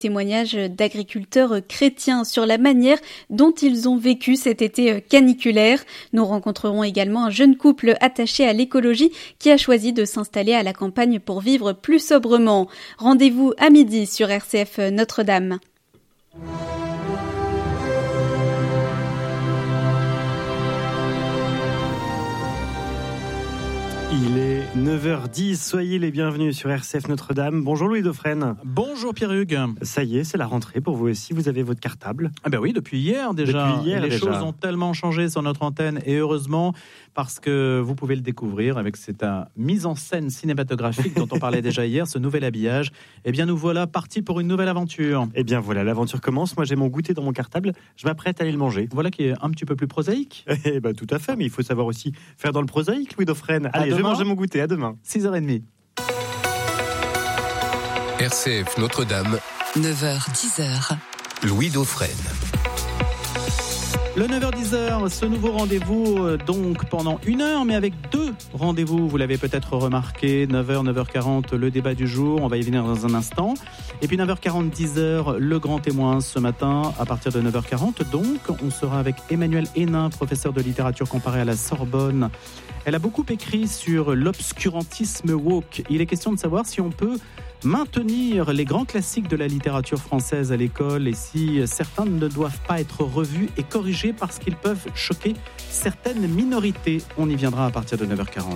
Témoignages d'agriculteurs chrétiens sur la manière dont ils ont vécu cet été caniculaire. Nous rencontrerons également un jeune couple attaché à l'écologie qui a choisi de s'installer à la campagne pour vivre plus sobrement. Rendez-vous à midi sur RCF Notre-Dame. Il est 9h10, soyez les bienvenus sur RCF Notre-Dame. Bonjour Louis Dauphren. Bonjour Pierre-Hugues. Ça y est, c'est la rentrée pour vous aussi, vous avez votre cartable. Ah ben oui, depuis hier déjà. Les choses ont tellement changé sur notre antenne et heureusement parce que vous pouvez le découvrir avec cette mise en scène cinématographique dont on parlait déjà hier, ce nouvel habillage. Eh bien nous voilà partis pour une nouvelle aventure. Eh bien voilà, l'aventure commence. Moi j'ai mon goûter dans mon cartable, je m'apprête à aller le manger. Voilà qui est un petit peu plus prosaïque. Eh ben tout à fait, mais il faut savoir aussi faire dans le prosaïque, Louis Dauphren. Allez, je vais manger mon goûter, à demain. 6h30. RCF Notre-Dame, 9h-10h. Louis Dauphren. Le 9h-10h, ce nouveau rendez-vous donc pendant 1 heure, mais avec 2 rendez-vous, vous l'avez peut-être remarqué, 9h, 9h40, le débat du jour, on va y venir dans un instant. Et puis 9h40, 10h, le grand témoin ce matin, à partir de 9h40. Donc, on sera avec Emmanuelle Hénin, professeure de littérature comparée à la Sorbonne. Elle a beaucoup écrit sur l'obscurantisme woke. Il est question de savoir si on peut maintenir les grands classiques de la littérature française à l'école et si certains ne doivent pas être revus et corrigés parce qu'ils peuvent choquer certaines minorités. On y viendra à partir de 9h40.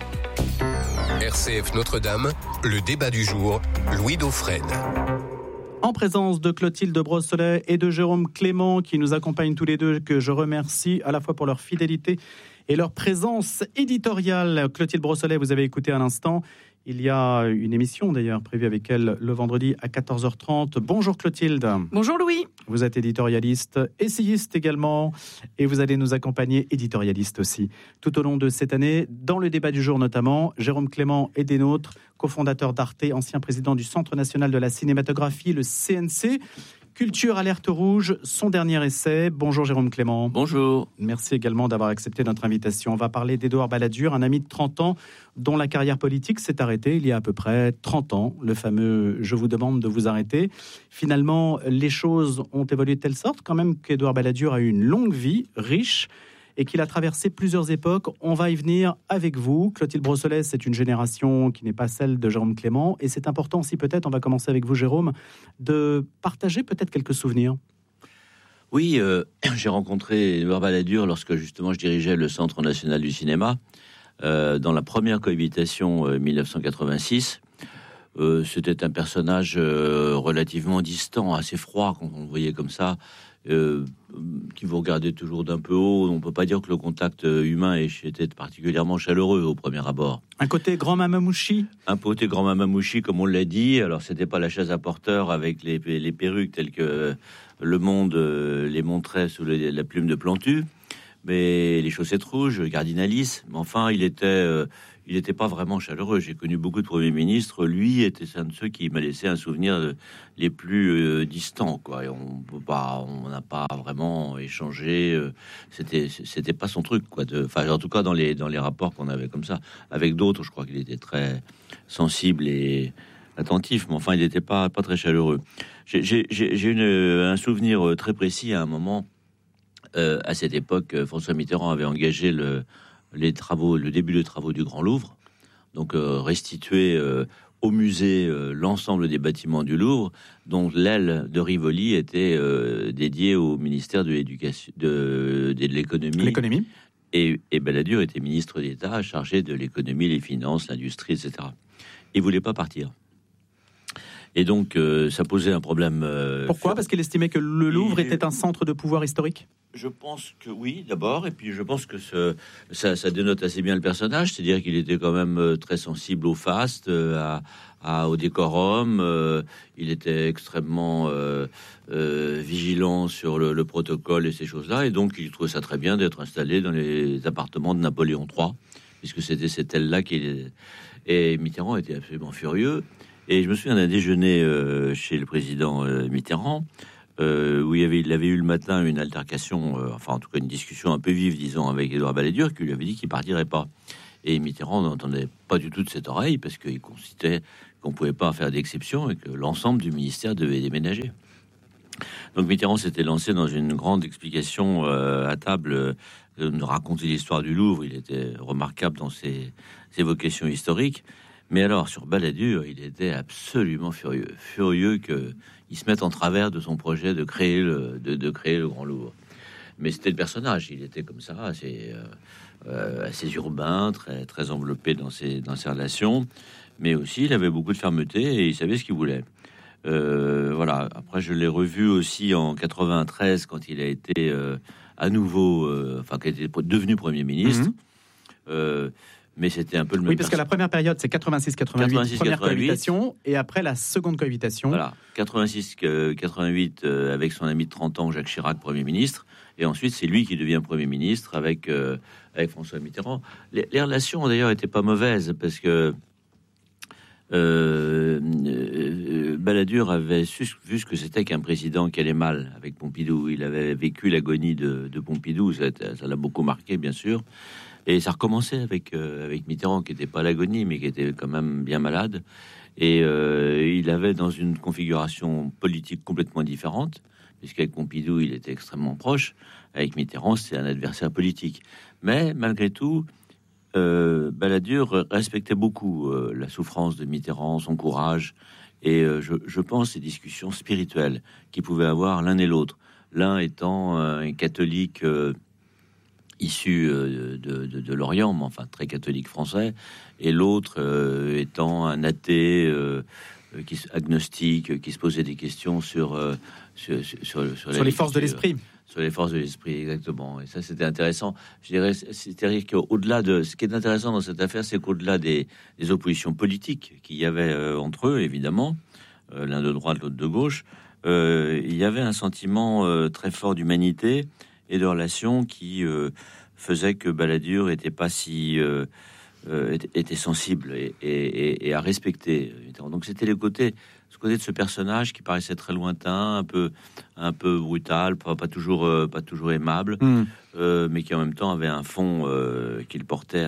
RCF Notre-Dame, le débat du jour, Louis Dauphren. En présence de Clotilde Brossolet et de Jérôme Clément qui nous accompagnent tous les deux, que je remercie à la fois pour leur fidélité et leur présence éditoriale. Clotilde Brossolet, vous avez écouté à l'instant. Il y a une émission d'ailleurs prévue avec elle le vendredi à 14h30. Bonjour Clotilde. Bonjour Louis. Vous êtes éditorialiste, essayiste également, et vous allez nous accompagner, éditorialiste aussi, tout au long de cette année, dans le débat du jour notamment. Jérôme Clément est des nôtres, cofondateur d'Arte, ancien président du Centre national de la cinématographie, le CNC. Culture Alerte Rouge, son dernier essai. Bonjour Jérôme Clément. Bonjour. Merci également d'avoir accepté notre invitation. On va parler d'Édouard Balladur, un ami de 30 ans dont la carrière politique s'est arrêtée il y a à peu près 30 ans. Le fameux « Je vous demande de vous arrêter ». Finalement, les choses ont évolué de telle sorte quand même qu'Édouard Balladur a eu une longue vie, riche, et qu'il a traversé plusieurs époques. On va y venir avec vous. Clotilde Brossolet, c'est une génération qui n'est pas celle de Jérôme Clément. Et c'est important aussi, peut-être, on va commencer avec vous, Jérôme, de partager peut-être quelques souvenirs. Oui, j'ai rencontré Édouard Balladur lorsque, justement, je dirigeais le Centre national du cinéma, dans la première cohabitation 1986. C'était un personnage relativement distant, assez froid, quand on le voyait comme ça, qui vous regardait toujours d'un peu haut. On ne peut pas dire que le contact humain était particulièrement chaleureux au premier abord. Un côté grand mamamouchi. Un côté grand mamamouchi, comme on l'a dit. Alors, c'était pas la chaise à porteur avec les perruques telles que Le Monde les montrait sous la plume de Plantu, mais les chaussettes rouges, Cardinalis. Mais enfin, il était pas vraiment chaleureux. J'ai connu beaucoup de premiers ministres. Lui était un de ceux qui m'a laissé un souvenir les plus distants, quoi. Et on n'a pas vraiment échangé. C'était pas son truc, quoi. Enfin, en tout cas, dans les rapports qu'on avait comme ça. Avec d'autres, je crois qu'il était très sensible et attentif. Mais enfin, il n'était pas très chaleureux. J'ai un souvenir très précis à un moment. À cette époque, François Mitterrand avait engagé le début des travaux du Grand Louvre, donc restituer au musée l'ensemble des bâtiments du Louvre, dont l'aile de Rivoli était dédiée au ministère de l'éducation, de l'économie. Et Balladur était ministre d'État chargé de l'économie, les finances, l'industrie, etc. Il voulait pas partir. Et donc, ça posait un problème. Pourquoi ? Parce qu'il estimait que le Louvre était un centre de pouvoir historique ? Je pense que oui, d'abord, et puis je pense que ça dénote assez bien le personnage, c'est-à-dire qu'il était quand même très sensible au faste, au décorum, il était extrêmement vigilant sur le protocole et ces choses-là, et donc il trouvait ça très bien d'être installé dans les appartements de Napoléon III, puisque c'était cette aile-là et Mitterrand était absolument furieux. Et je me souviens d'un déjeuner chez le président Mitterrand, où il avait eu le matin une altercation, enfin en tout cas une discussion un peu vive, disons, avec Édouard Balladur, qui lui avait dit qu'il partirait pas. Et Mitterrand n'entendait pas du tout de cette oreille parce qu'il considérait qu'on ne pouvait pas faire d'exception et que l'ensemble du ministère devait déménager. Donc Mitterrand s'était lancé dans une grande explication à table de raconter l'histoire du Louvre. Il était remarquable dans ses évocations historiques. Mais alors, sur Balladur, il était absolument furieux qu'il se mette en travers de son projet de créer le Grand Louvre. Mais c'était le personnage, il était comme ça, assez urbain, très, très enveloppé dans ses relations. Mais aussi, il avait beaucoup de fermeté et il savait ce qu'il voulait. Voilà. Après, je l'ai revu aussi en 93 quand il a été à nouveau, quand il était devenu Premier ministre. Mais c'était un peu le même. Oui, parce que la première période, c'est 86-88, première cohabitation, et après la seconde cohabitation. Voilà, 86-88 avec son ami de 30 ans, Jacques Chirac, Premier ministre, et ensuite c'est lui qui devient Premier ministre avec François Mitterrand. Les relations d'ailleurs n'étaient pas mauvaises parce que Balladur avait vu ce que c'était qu'un président qui allait mal avec Pompidou. Il avait vécu l'agonie de Pompidou, ça l'a beaucoup marqué, bien sûr. Et ça recommençait avec Mitterrand, qui n'était pas à l'agonie, mais qui était quand même bien malade. Et il avait dans une configuration politique complètement différente, puisqu'avec Pompidou, il était extrêmement proche. Avec Mitterrand, c'est un adversaire politique. Mais malgré tout, Balladur respectait beaucoup la souffrance de Mitterrand, son courage, et je pense ces discussions spirituelles qu'ils pouvaient avoir l'un et l'autre. L'un étant un catholique issu de l'Orient, mais enfin très catholique français, et l'autre étant un athée agnostique, qui se posait des questions sur les forces de l'esprit. Sur les forces de l'esprit, exactement. Et ça, c'était intéressant. Je dirais, c'est-à-dire qu'au-delà de... Ce qui est intéressant dans cette affaire, c'est qu'au-delà des oppositions politiques qu'il y avait entre eux, évidemment, l'un de droite, l'autre de gauche, il y avait un sentiment très fort d'humanité et de relations qui faisait que Balladur était pas si était sensible et à respecter. Donc c'était ce côté de ce personnage qui paraissait très lointain, un peu brutal, pas toujours aimable, mais qui en même temps avait un fond qu'il portait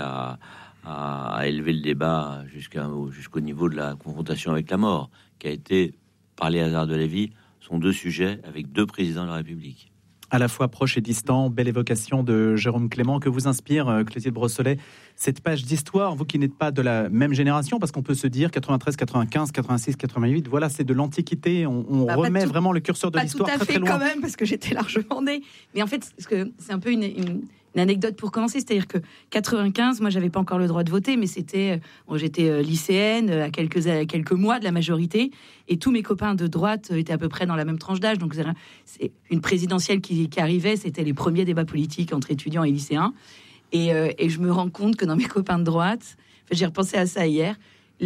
à élever le débat jusqu'au niveau de la confrontation avec la mort, qui a été, par les hasards de la vie, sont deux sujets avec deux présidents de la République. À la fois proche et distant, belle évocation de Jérôme Clément. Que vous inspire, Clotilde Brossolet, cette page d'histoire, vous qui n'êtes pas de la même génération, parce qu'on peut se dire 93, 95, 86, 88, voilà, c'est de l'Antiquité, on remet vraiment le curseur de l'histoire très très loin. Quand même, parce que j'étais largement née. Mais en fait, c'est un peu une anecdote pour commencer, c'est-à-dire que 95, moi j'avais pas encore le droit de voter, mais j'étais lycéenne à quelques mois de la majorité, et tous mes copains de droite étaient à peu près dans la même tranche d'âge, donc c'est une présidentielle qui arrivait, c'était les premiers débats politiques entre étudiants et lycéens, et je me rends compte que dans mes copains de droite, j'ai repensé à ça hier,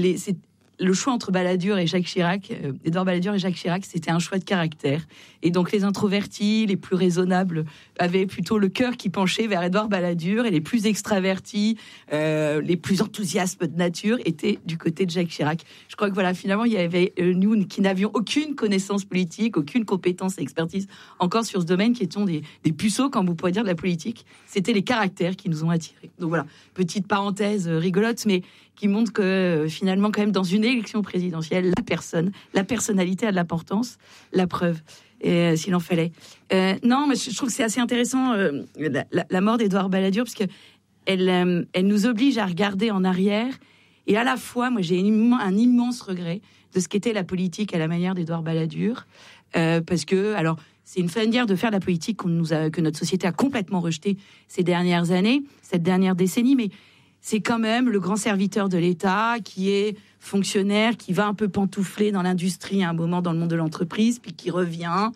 le choix entre Balladur et Jacques Chirac, Édouard Balladur et Jacques Chirac, c'était un choix de caractère. Et donc les introvertis, les plus raisonnables, avaient plutôt le cœur qui penchait vers Édouard Balladur, et les plus extravertis, les plus enthousiastes de nature, étaient du côté de Jacques Chirac. Je crois que voilà, finalement, il y avait nous qui n'avions aucune connaissance politique, aucune compétence et expertise encore sur ce domaine, qui étions des puceaux, comme vous pourriez dire, de la politique. C'était les caractères qui nous ont attirés. Donc voilà, petite parenthèse rigolote, mais qui montre que finalement, quand même, dans une élection présidentielle, la personnalité a de l'importance, la preuve, s'il en fallait. Non, mais je trouve que c'est assez intéressant, la mort d'Édouard Balladur, parce que elle nous oblige à regarder en arrière, et à la fois, moi, j'ai un immense regret de ce qu'était la politique à la manière d'Édouard Balladur, parce que, alors, c'est une manière de faire de la politique que notre société a complètement rejetée ces dernières années, cette dernière décennie, mais c'est quand même le grand serviteur de l'État qui est fonctionnaire, qui va un peu pantoufler dans l'industrie à un moment dans le monde de l'entreprise, puis qui revient,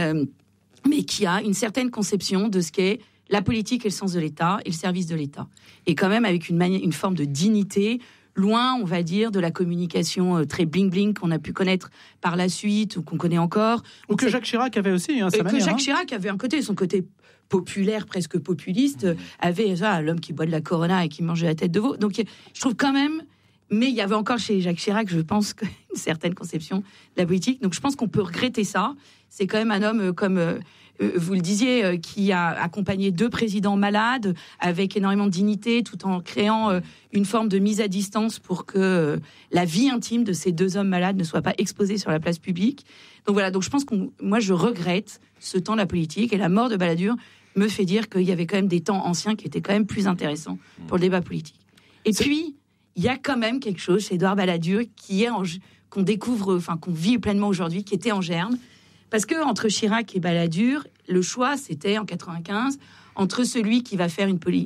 mais qui a une certaine conception de ce qu'est la politique et le sens de l'État et le service de l'État. Et quand même avec une forme de dignité, loin, on va dire, de la communication très bling-bling qu'on a pu connaître par la suite, ou qu'on connaît encore. Ou que Jacques Chirac avait aussi, sa manière. Que Jacques Chirac avait son côté populaire, presque populiste, avait l'homme qui boit de la Corona et qui mange de la tête de veau. Donc je trouve quand même Mais il y avait encore chez Jacques Chirac, je pense, une certaine conception de la politique. Donc je pense qu'on peut regretter ça. C'est quand même un homme, comme vous le disiez, qui a accompagné 2 présidents malades avec énormément de dignité, tout en créant une forme de mise à distance pour que la vie intime de ces 2 hommes malades ne soit pas exposée sur la place publique. Donc voilà, donc je pense moi je regrette ce temps de la politique, et la mort de Balladur me fait dire qu'il y avait quand même des temps anciens qui étaient quand même plus intéressants pour le débat politique. Et puis, il y a quand même quelque chose chez Édouard Balladur qu'on découvre, enfin qu'on vit pleinement aujourd'hui, qui était en germe. Parce que entre Chirac et Balladur, le choix, c'était en 95, entre celui qui va faire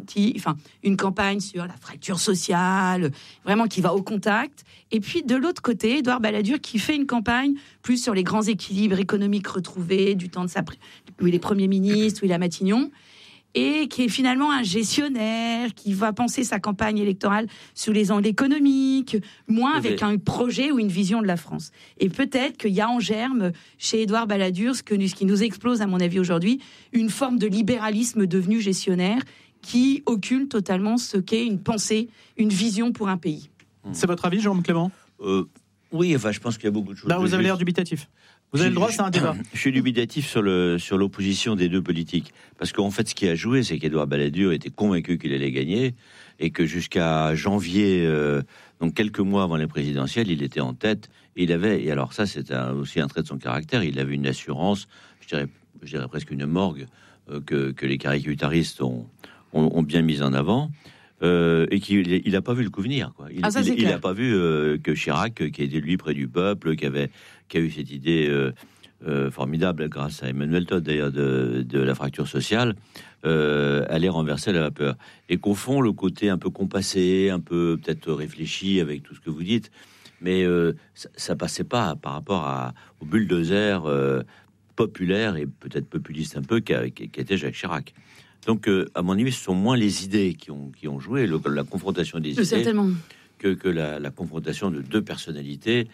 une campagne sur la fracture sociale, vraiment qui va au contact, et puis de l'autre côté, Édouard Balladur qui fait une campagne plus sur les grands équilibres économiques retrouvés du temps où il est Premier ministre, où il est à Matignon, et qui est finalement un gestionnaire, qui va penser sa campagne électorale sur les angles économiques, moins avec un projet ou une vision de la France. Et peut-être qu'il y a en germe chez Édouard Balladur, ce qui nous explose à mon avis aujourd'hui, une forme de libéralisme devenu gestionnaire qui occulte totalement ce qu'est une pensée, une vision pour un pays. C'est votre avis, Jérôme Clément ? Oui, enfin, je pense qu'il y a beaucoup de choses. Là, vous avez l'air dubitatif. Vous avez le droit, c'est un débat. Je suis dubitatif sur l'opposition des 2 politiques. Parce qu'en fait, ce qui a joué, c'est qu'Édouard Balladur était convaincu qu'il allait gagner, et que jusqu'à janvier, donc quelques mois avant les présidentielles, il était en tête. Et alors ça, c'est aussi un trait de son caractère, il avait une assurance, je dirais presque une morgue, que les caricaturistes ont bien mise en avant. Et qu'il n'a pas vu le coup venir, quoi. Il n'a pas vu que Chirac, qui était lui près du peuple, qui a eu cette idée formidable, grâce à Emmanuel Todt d'ailleurs, de la fracture sociale, allait renverser la vapeur. Et qu'au fond, le côté un peu compassé, un peu peut-être réfléchi avec tout ce que vous dites, mais ça passait pas par rapport au bulldozer populaire et peut-être populiste un peu qu'était Jacques Chirac. Donc, à mon avis, ce sont moins les idées qui ont joué, la confrontation des idées, que la confrontation de 2 personnalités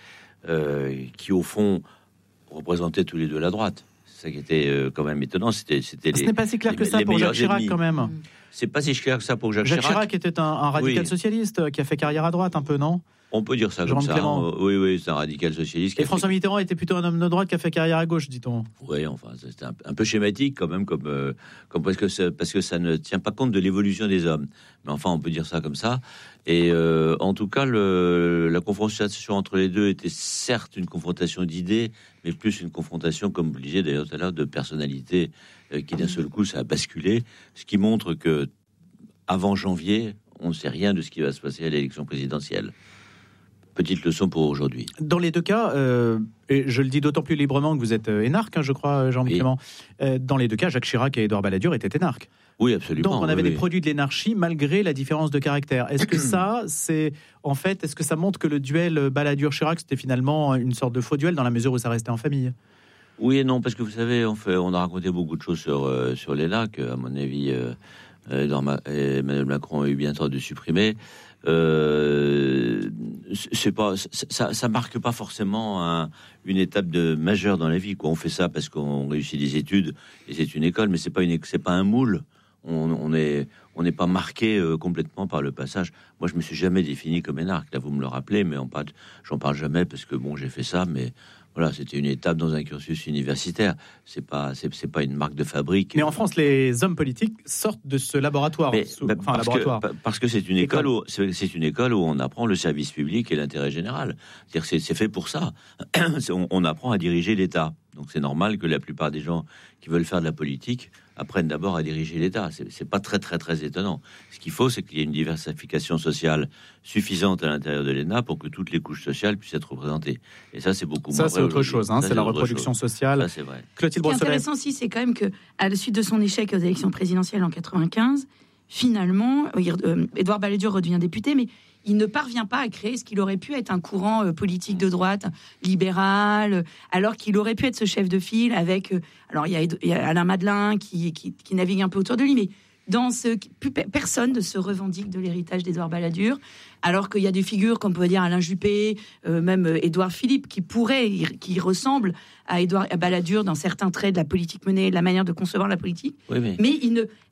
qui, au fond, représentaient tous les 2 la droite. C'est ça qui était quand même étonnant. Ce n'est pas si clair que ça pour Jacques Chirac, quand même. C'est pas si clair que ça pour Jacques Chirac. Jacques Chirac était un radical socialiste qui a fait carrière à droite, un peu, non ? On peut dire ça comme ça. Oui, c'est un radical socialiste. Et François Mitterrand était plutôt un homme de droite qui a fait carrière à gauche, dit-on. Oui, enfin, c'est un peu schématique quand même, comme parce que ça ne tient pas compte de l'évolution des hommes. Mais enfin, on peut dire ça comme ça. Et en tout cas, la confrontation entre les 2 était certes une confrontation d'idées, mais plus une confrontation, comme vous le disiez d'ailleurs tout à l'heure, de personnalités qui d'un seul coup, ça a basculé. Ce qui montre que avant janvier, on ne sait rien de ce qui va se passer à l'élection présidentielle. Petite leçon pour aujourd'hui. Dans les 2 cas, et je le dis d'autant plus librement que vous êtes énarque, je crois, Jean-Michel Clément. Dans les 2 cas, Jacques Chirac et Édouard Balladur étaient énarques. Oui, absolument. Donc on avait des produits de l'énarchie malgré la différence de caractère. Est-ce que est-ce que ça montre que le duel Balladur-Chirac, c'était finalement une sorte de faux duel dans la mesure où ça restait en famille ? Oui et non, parce que vous savez, on a raconté beaucoup de choses sur les lacs. À mon avis, Emmanuel Macron a eu bien tort de supprimer. C'est pas, ça marque pas forcément une étape majeure dans la vie, quoi. On fait ça parce qu'on réussit des études et c'est une école, mais c'est pas un moule. On n'est pas marqué complètement par le passage. Moi, je me suis jamais défini comme énarque. Là, vous me le rappelez, mais j'en parle jamais parce que bon, j'ai fait ça, mais voilà, c'était une étape dans un cursus universitaire. C'est pas une marque de fabrique. Mais en France, les hommes politiques sortent de ce laboratoire. Parce que c'est une école où on apprend le service public et l'intérêt général. C'est-à-dire c'est fait pour ça. On apprend à diriger l'État. Donc c'est normal que la plupart des gens qui veulent faire de la politique apprennent d'abord à diriger l'État. C'est pas très très très étonnant. Ce qu'il faut, c'est qu'il y ait une diversification sociale suffisante à l'intérieur de l'ENA pour que toutes les couches sociales puissent être représentées. Et ça, c'est beaucoup moins vrai. Ça, c'est autre chose. C'est la reproduction sociale. Ça, c'est vrai. Clotilde Brossolet. Ce qui est intéressant aussi, c'est quand même que, à la suite de son échec aux élections présidentielles en 95, finalement, Édouard Balladur redevient député, mais il ne parvient pas à créer ce qu'il aurait pu être un courant politique de droite, libéral, alors qu'il aurait pu être ce chef de file avec... alors, il y a Alain Madelin qui navigue un peu autour de lui, mais personne ne se revendique de l'héritage d'Édouard Balladur, alors qu'il y a des figures, comme on peut dire Alain Juppé, même Édouard Philippe, qui ressemblent à Édouard Balladur dans certains traits de la politique menée, de la manière de concevoir la politique. Oui, mais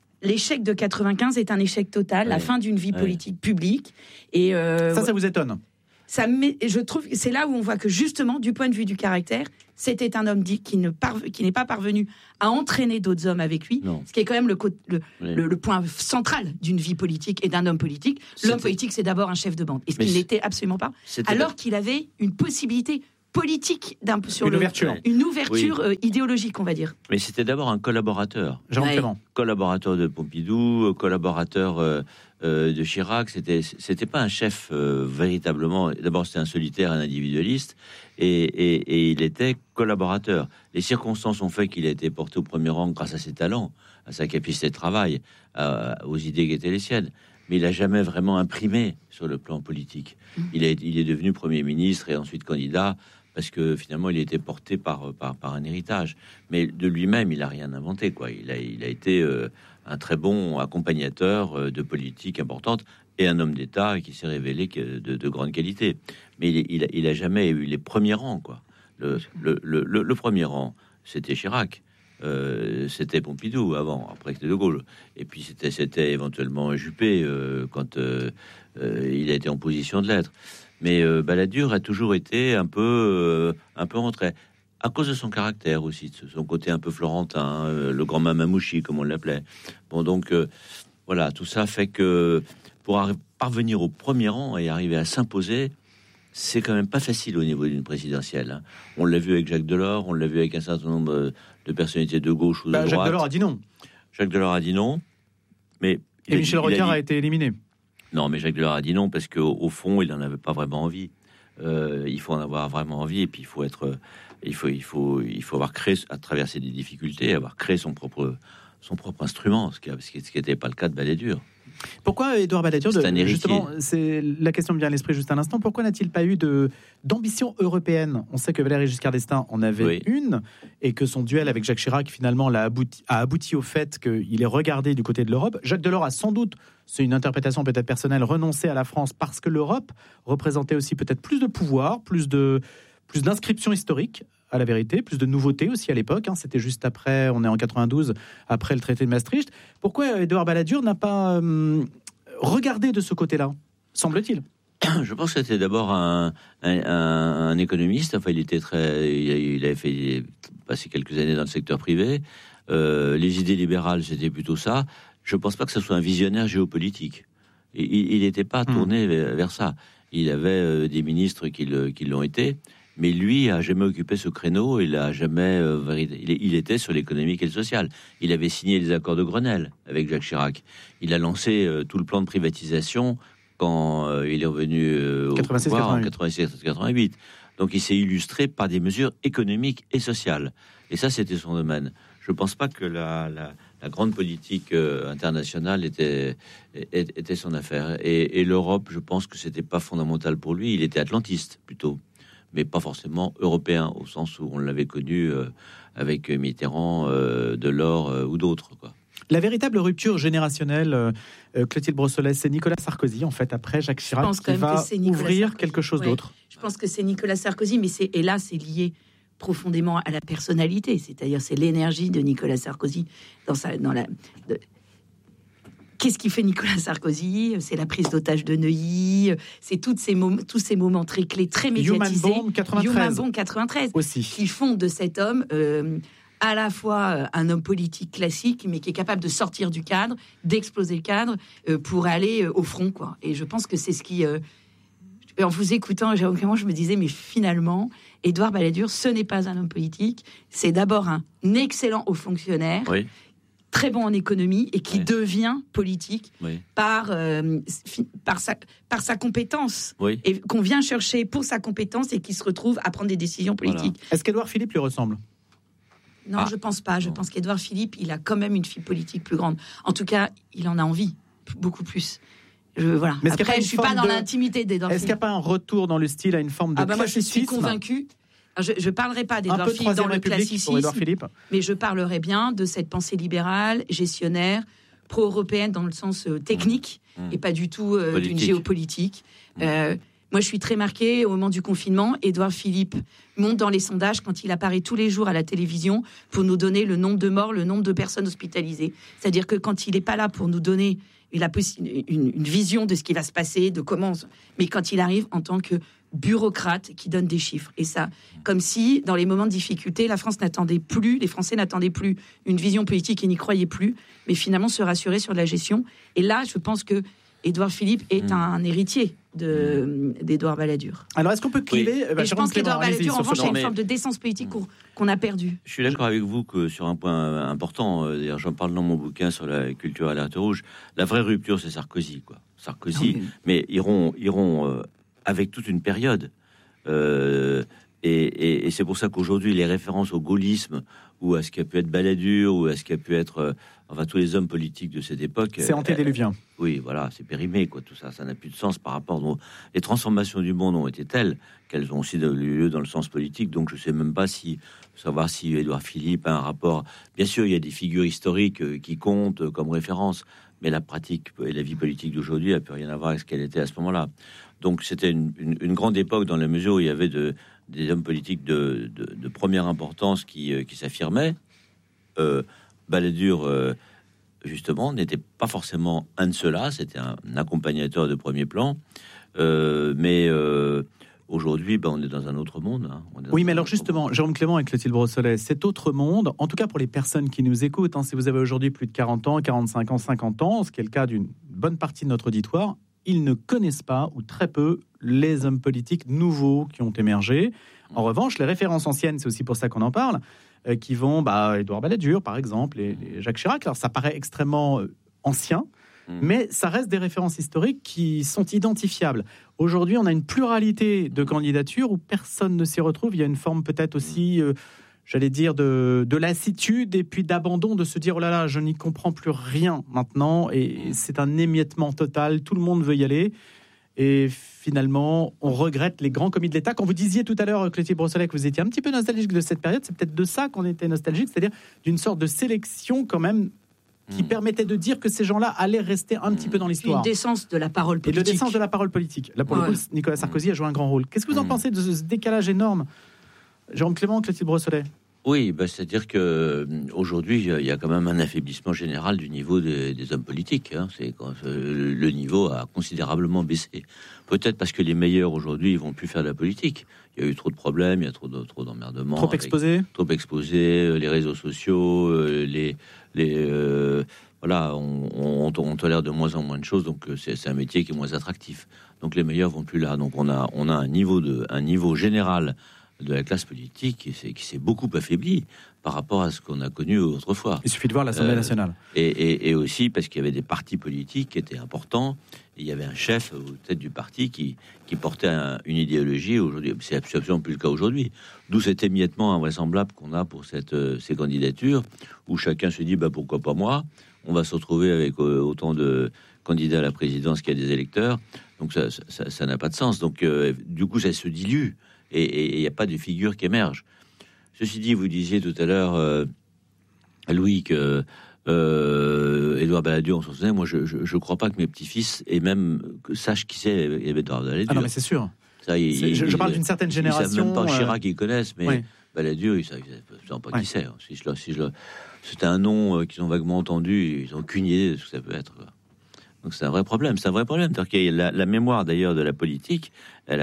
l'échec de 95 est un échec total, la fin d'une vie politique publique. Et ça vous étonne? je trouve que c'est là où on voit que justement, du point de vue du caractère, c'était un homme dit qui n'est pas parvenu à entraîner d'autres hommes avec lui, ce qui est quand même le point central d'une vie politique et d'un homme politique. L'homme politique, c'est d'abord un chef de bande, et ce qu'il n'était absolument pas, alors qu'il avait une possibilité politique une ouverture idéologique, on va dire. Mais c'était d'abord un collaborateur. Collaborateur de Pompidou, collaborateur de Chirac. C'était pas un chef véritablement. D'abord, c'était un solitaire, un individualiste, et il était collaborateur. Les circonstances ont fait qu'il a été porté au premier rang grâce à ses talents, à sa capacité de travail, aux idées qui étaient les siennes. Mais il n'a jamais vraiment imprimé sur le plan politique. Il est devenu Premier ministre et ensuite candidat parce que finalement, il était porté par un héritage. Mais de lui-même, il n'a rien inventé, quoi. Il a été un très bon accompagnateur de politique importante et un homme d'État qui s'est révélé de grande qualité. Mais il a jamais eu les premiers rangs, quoi. Le premier rang, c'était Chirac. C'était Pompidou avant, après c'était De Gaulle, et puis c'était éventuellement Juppé quand il a été en position de l'être. Mais Balladur a toujours été un peu rentré à cause de son caractère aussi, de son côté un peu florentin, le grand mamamouchi comme on l'appelait. Bon, donc voilà, tout ça fait que pour parvenir au premier rang et arriver à s'imposer, c'est quand même pas facile au niveau d'une présidentielle, hein. On l'a vu avec Jacques Delors, on l'a vu avec un certain nombre de personnalités de gauche ou de droite. Jacques Delors a dit non. Jacques Delors a dit non, mais Michel Rocard a été éliminé. Non, mais Jacques Delors a dit non parce qu'au fond, il n'en avait pas vraiment envie. Il faut en avoir vraiment envie, et puis il faut avoir créé, à traverser des difficultés, avoir créé son propre instrument, ce qui n'était pas le cas de Balladur. Pourquoi Édouard Balladur, justement, c'est la question me vient à l'esprit juste un instant, pourquoi n'a-t-il pas eu d'ambition européenne? On sait que Valéry Giscard d'Estaing en avait une, et que son duel avec Jacques Chirac, finalement, a abouti au fait qu'il est regardé du côté de l'Europe. Jacques Delors a sans doute, c'est une interprétation peut-être personnelle, renoncé à la France parce que l'Europe représentait aussi peut-être plus de pouvoir, plus d'inscriptions historiques, à la vérité, plus de nouveautés aussi à l'époque, hein. C'était juste après, on est en 92, après le traité de Maastricht. Pourquoi Édouard Balladur n'a pas regardé de ce côté-là, semble-t-il? Je pense que c'était d'abord un économiste. Enfin, il avait fait passer quelques années dans le secteur privé. Les idées libérales, c'était plutôt ça. Je pense pas que ce soit un visionnaire géopolitique. Il n'était pas tourné vers ça. Il avait des ministres qui l'ont été. Mais lui a jamais occupé ce créneau. Il a jamais. Il était sur l'économique et le social. Il avait signé les accords de Grenelle avec Jacques Chirac. Il a lancé tout le plan de privatisation quand il est revenu au pouvoir en 87-88. Donc il s'est illustré par des mesures économiques et sociales. Et ça, c'était son domaine. Je ne pense pas que la grande politique internationale était son affaire. Et l'Europe, je pense que c'était pas fondamental pour lui. Il était atlantiste plutôt, mais pas forcément européen, au sens où on l'avait connu avec Mitterrand, Delors ou d'autres, quoi. La véritable rupture générationnelle, Clotilde Brossolès, c'est Nicolas Sarkozy, en fait, après Jacques Chirac, qui va ouvrir quelque chose d'autre. Je pense que c'est Nicolas Sarkozy, mais c'est lié profondément à la personnalité, c'est-à-dire c'est l'énergie de Nicolas Sarkozy Qu'est-ce qui fait Nicolas Sarkozy? C'est la prise d'otage de Neuilly, c'est tous ces moments très clés, très médiatisés. Human Bomb 93 aussi, qui font de cet homme à la fois un homme politique classique, mais qui est capable de sortir du cadre, d'exploser le cadre pour aller au front, quoi. Et je pense que c'est ce qui... en vous écoutant, je me disais, mais finalement, Édouard Balladur, ce n'est pas un homme politique, c'est d'abord un excellent haut fonctionnaire, très bon en économie, et qui devient politique par sa compétence, et qu'on vient chercher pour sa compétence, et qui se retrouve à prendre des décisions politiques. Voilà. Est-ce qu'Édouard Philippe lui ressemble? Non, je pense pas. Je pense qu'Édouard Philippe, il a quand même une fibre politique plus grande. En tout cas, il en a envie, beaucoup plus. Voilà. Mais après, je ne suis pas dans l'intimité d'Édouard Philippe. Est-ce qu'il n'y a pas un retour dans le style à une forme de classicisme? Moi, je suis convaincue. Je ne parlerai pas d'Édouard Philippe dans le classicisme, mais je parlerai bien de cette pensée libérale, gestionnaire, pro-européenne dans le sens technique, et pas du tout d'une géopolitique. Moi, je suis très marquée au moment du confinement. Édouard Philippe monte dans les sondages quand il apparaît tous les jours à la télévision pour nous donner le nombre de morts, le nombre de personnes hospitalisées. C'est-à-dire que quand il n'est pas là pour nous donner une vision de ce qui va se passer, de comment... Mais quand il arrive en tant que bureaucrate qui donne des chiffres. Et ça, comme si, dans les moments de difficulté, les Français n'attendaient plus une vision politique et n'y croyaient plus, mais finalement se rassurer sur de la gestion. Et là, je pense que Édouard Philippe est un héritier d'Édouard Balladur. Alors, est-ce qu'on peut cliver et je pense qu'Édouard Balladur, en revanche, a une forme de décence politique qu'on a perdue. Je suis d'accord avec vous que sur un point important, d'ailleurs j'en parle dans mon bouquin sur la culture alerte rouge, la vraie rupture c'est Sarkozy, quoi. Mais iront avec toute une période. Et c'est pour ça qu'aujourd'hui les références au gaullisme ou à ce qui a pu être Balladur ou à ce qui a pu être tous les hommes politiques de cette époque, c'est antédéluvien. Oui, voilà, c'est périmé, quoi. Tout ça n'a plus de sens par rapport les transformations du monde ont été telles qu'elles ont aussi eu lieu dans le sens politique. Donc je sais même pas savoir si Édouard Philippe a un rapport. Bien sûr, il y a des figures historiques qui comptent comme référence, mais la pratique et la vie politique d'aujourd'hui n'a plus rien à voir avec ce qu'elle était à ce moment-là. Donc c'était une grande époque dans la mesure où il y avait des hommes politiques de première importance qui s'affirmaient. Balladur, justement, n'était pas forcément un de ceux-là, c'était un accompagnateur de premier plan. Mais aujourd'hui, on est dans un autre monde. Oui, mais alors justement, Jérôme Clément et Clotilde Brossolet, cet autre monde, en tout cas pour les personnes qui nous écoutent, si vous avez aujourd'hui plus de 40 ans, 45 ans, 50 ans, ce qui est le cas d'une bonne partie de notre auditoire, ils ne connaissent pas, ou très peu, les hommes politiques nouveaux qui ont émergé. En revanche, les références anciennes, c'est aussi pour ça qu'on en parle, qui vont, Édouard Balladur, par exemple, et Jacques Chirac. Alors, ça paraît extrêmement ancien, mais ça reste des références historiques qui sont identifiables. Aujourd'hui, on a une pluralité de candidatures où personne ne s'y retrouve. Il y a une forme peut-être aussi, j'allais dire, de lassitude et puis d'abandon, de se dire, oh là là, je n'y comprends plus rien maintenant, et c'est un émiettement total, tout le monde veut y aller. Et finalement, on regrette les grands commis de l'État. Quand vous disiez tout à l'heure, Clotilde Brossolet, que vous étiez un petit peu nostalgique de cette période, c'est peut-être de ça qu'on était nostalgique, c'est-à-dire d'une sorte de sélection quand même qui permettait de dire que ces gens-là allaient rester un petit peu dans l'histoire. Une décence de la parole politique. Et le décence de la parole politique. Là, pour le coup, Nicolas Sarkozy a joué un grand rôle. Qu'est-ce que vous en pensez de ce décalage énorme, Jérôme Clément, Clotilde Brossolet? Oui, c'est-à-dire qu'aujourd'hui, il y a quand même un affaiblissement général du niveau des hommes politiques. Le niveau a considérablement baissé. Peut-être parce que les meilleurs, aujourd'hui, ils vont plus faire de la politique. Il y a eu trop de problèmes, il y a trop d'emmerdements. Trop exposés, les réseaux sociaux, on tolère de moins en moins de choses, donc c'est un métier qui est moins attractif. Donc les meilleurs vont plus là. Donc on a un niveau général de la classe politique qui s'est beaucoup affaibli par rapport à ce qu'on a connu autrefois. Il suffit de voir l'Assemblée nationale. Et aussi parce qu'il y avait des partis politiques qui étaient importants, et il y avait un chef aux têtes du parti qui portait une idéologie. Aujourd'hui, c'est absolument plus le cas aujourd'hui. D'où cet émiettement invraisemblable qu'on a pour ces candidatures, où chacun se dit pourquoi pas moi. On va se retrouver avec autant de candidats à la présidence qu'il y a des électeurs. Donc ça n'a pas de sens. Donc du coup, ça se dilue. Et il n'y a pas de figure qui émerge. Ceci dit, vous disiez tout à l'heure, Louis, que Édouard Balladur, on s'en souvenait. Moi, je ne crois pas que mes petits-fils et même sachent qui c'est Édouard Balladur. Ah non, mais c'est sûr. Ça, je parle d'une certaine génération. Ils savent même pas Chirac, ils connaissent, mais ouais. Balladur, ils savent pas qui c'est. C'était un nom qu'ils ont vaguement entendu, ils n'ont aucune idée de ce que ça peut être. Quoi. Donc c'est un vrai problème. C'est-à-dire que la mémoire d'ailleurs de la politique, elle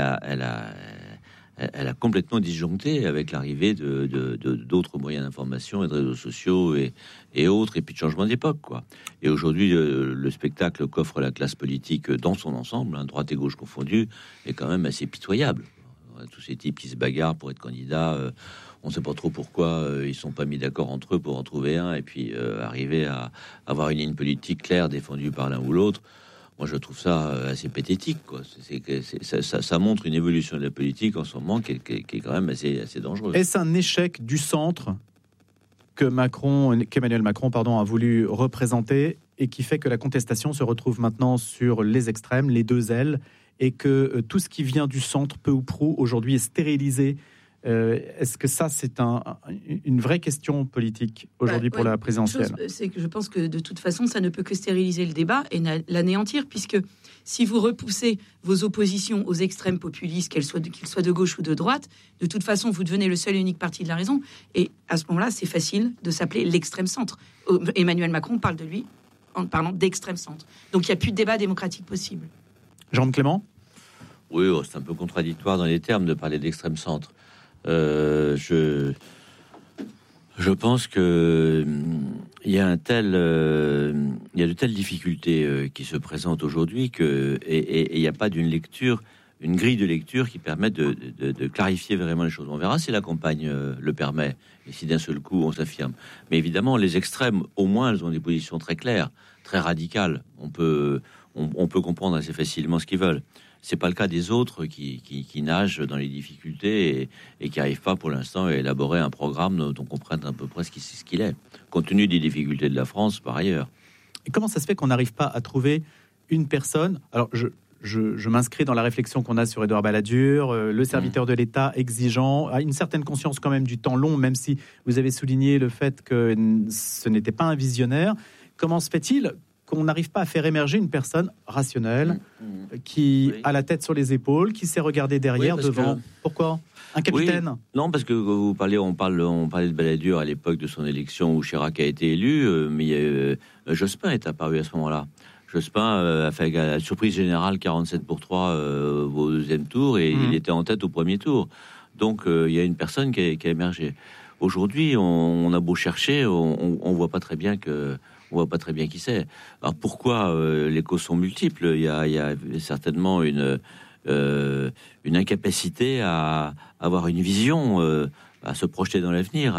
a complètement disjoncté avec l'arrivée d'autres moyens d'information et de réseaux sociaux et autres, et puis de changement d'époque, quoi. Et aujourd'hui, le spectacle qu'offre la classe politique dans son ensemble, droite et gauche confondues, est quand même assez pitoyable. Tous ces types qui se bagarrent pour être candidats, on ne sait pas trop pourquoi ils ne sont pas mis d'accord entre eux pour en trouver un, et puis arriver à avoir une ligne politique claire défendue par l'un ou l'autre. Moi, je trouve ça assez pathétique, quoi. Ça montre une évolution de la politique en ce moment qui est quand même assez dangereuse. Est-ce un échec du centre qu'Emmanuel Macron a voulu représenter et qui fait que la contestation se retrouve maintenant sur les extrêmes, les deux ailes, et que tout ce qui vient du centre, peu ou prou, aujourd'hui est stérilisé? Est-ce que ça, c'est une vraie question politique aujourd'hui pour la présidentielle? C'est que je pense que de toute façon, ça ne peut que stériliser le débat et l'anéantir, puisque si vous repoussez vos oppositions aux extrêmes populistes, qu'ils soient de gauche ou de droite, de toute façon, vous devenez le seul et unique parti de la raison. Et à ce moment-là, c'est facile de s'appeler l'extrême centre. Emmanuel Macron parle de lui en parlant d'extrême centre. Donc il n'y a plus de débat démocratique possible. Jérôme Clément? Oui, c'est un peu contradictoire dans les termes de parler d'extrême centre. Je pense que il y a de telles difficultés qui se présentent aujourd'hui et il n'y a pas une grille de lecture qui permette de clarifier vraiment les choses. On verra si la campagne le permet et si d'un seul coup on s'affirme. Mais évidemment, les extrêmes, au moins, elles ont des positions très claires, très radicales. On peut comprendre assez facilement ce qu'ils veulent. C'est pas le cas des autres qui nagent dans les difficultés et qui n'arrivent pas pour l'instant à élaborer un programme dont on comprenne à peu près ce qu'il est, compte tenu des difficultés de la France par ailleurs. Et comment ça se fait qu'on n'arrive pas à trouver une personne? Alors, je m'inscris dans la réflexion qu'on a sur Édouard Balladur, le serviteur de l'État exigeant, a une certaine conscience quand même du temps long, même si vous avez souligné le fait que ce n'était pas un visionnaire. Comment se fait-il qu'on n'arrive pas à faire émerger une personne rationnelle qui a la tête sur les épaules, qui sait regarder derrière, devant? Pourquoi un capitaine? Non, parce que on parlait de Balladur à l'époque de son élection où Chirac a été élu, mais Jospin est apparu à ce moment-là. Jospin a fait la surprise générale 47-3 au deuxième tour et il était en tête au premier tour. Donc il y a une personne qui a émergé. Aujourd'hui, on a beau chercher, on voit pas très bien qui c'est. Alors pourquoi les causes sont multiples? Il y a certainement une incapacité à avoir une vision, à se projeter dans l'avenir.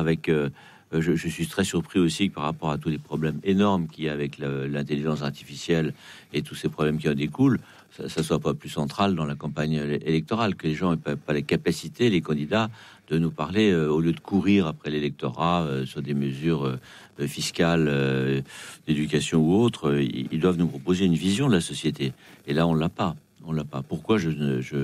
Je suis très surpris aussi que par rapport à tous les problèmes énormes qu'il y a avec l'intelligence artificielle et tous ces problèmes qui en découlent, ça soit pas plus central dans la campagne électorale, que les gens n'aient pas la capacité, les candidats, de nous parler, au lieu de courir après l'électorat sur des mesures fiscales, d'éducation ou autres. Ils doivent nous proposer une vision de la société. Et là, on l'a pas. Pourquoi je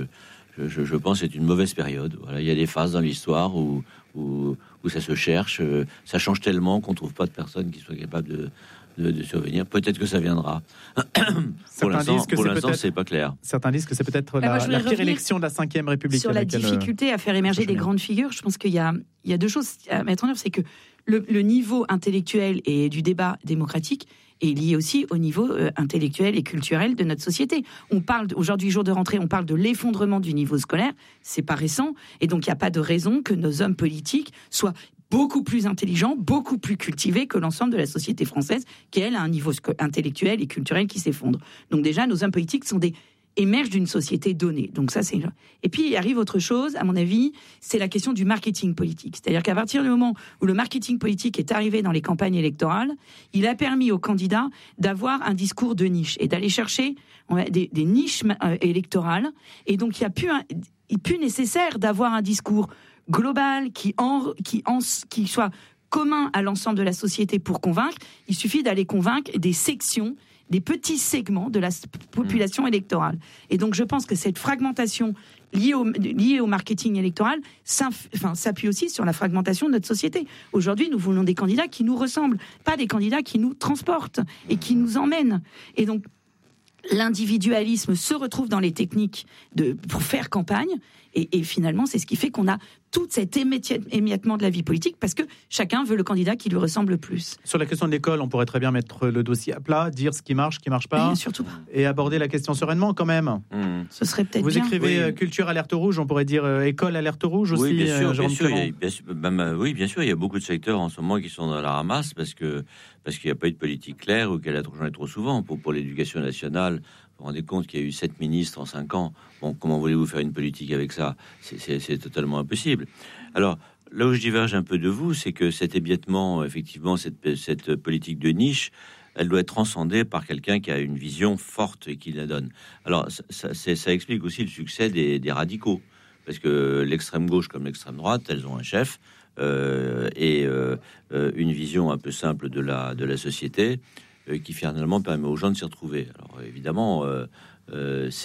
pense que c'est une mauvaise période. Voilà, il y a des phases dans l'histoire où ça se cherche. Ça change tellement qu'on trouve pas de personnes qui soient capables de survenir. Peut-être que ça viendra. Pour l'instant, c'est pas clair. Certains disent que c'est peut-être la pire élection de la Ve République. Sur la difficulté à faire émerger des grandes figures, je pense qu'il y a deux choses à mettre en œuvre. C'est que le niveau intellectuel et du débat démocratique est lié aussi au niveau intellectuel et culturel de notre société. On parle aujourd'hui, jour de rentrée, on parle de l'effondrement du niveau scolaire. C'est pas récent. Et donc, il n'y a pas de raison que nos hommes politiques soient beaucoup plus intelligents, beaucoup plus cultivés que l'ensemble de la société française, qui, elle, a un niveau intellectuel et culturel qui s'effondre. Donc déjà, nos hommes politiques émergent d'une société donnée. Donc ça, c'est... Et puis, il arrive autre chose, à mon avis, c'est la question du marketing politique. C'est-à-dire qu'à partir du moment où le marketing politique est arrivé dans les campagnes électorales, il a permis aux candidats d'avoir un discours de niche et d'aller chercher des niches électorales. Et donc, il n'est plus nécessaire d'avoir un discours global qui soit commun à l'ensemble de la société pour convaincre. Il suffit d'aller convaincre des sections, des petits segments de la population électorale. Et donc, je pense que cette fragmentation liée au marketing électoral s'appuie aussi sur la fragmentation de notre société. Aujourd'hui, nous voulons des candidats qui nous ressemblent, pas des candidats qui nous transportent et qui nous emmènent. Et donc, l'individualisme se retrouve dans les techniques pour faire campagne. Et finalement, c'est ce qui fait qu'on a tout cet émiettement de la vie politique, parce que chacun veut le candidat qui lui ressemble le plus. Sur la question de l'école, on pourrait très bien mettre le dossier à plat, dire ce qui marche pas, mais surtout pas. Et aborder la question sereinement quand même. Ce serait peut-être Vous bien. écrivez culture alerte rouge, on pourrait dire école alerte rouge aussi. Oui, bien sûr, il y a beaucoup de secteurs en ce moment qui sont dans la ramasse parce qu'il n'y a pas eu de politique claire ou qu'elle a changé trop souvent. Pour l'éducation nationale, vous vous rendez compte qu'il y a eu 7 ministres en 5 ans. Bon, comment voulez-vous faire une politique avec ça? C'est totalement impossible. Alors, là où je diverge un peu de vous, c'est que cet émiettement, effectivement, cette politique de niche, elle doit être transcendée par quelqu'un qui a une vision forte et qui la donne. Alors, ça explique aussi le succès des radicaux. Parce que l'extrême gauche comme l'extrême droite, elles ont un chef et une vision un peu simple de la société qui finalement permet aux gens de s'y retrouver. Alors évidemment, ça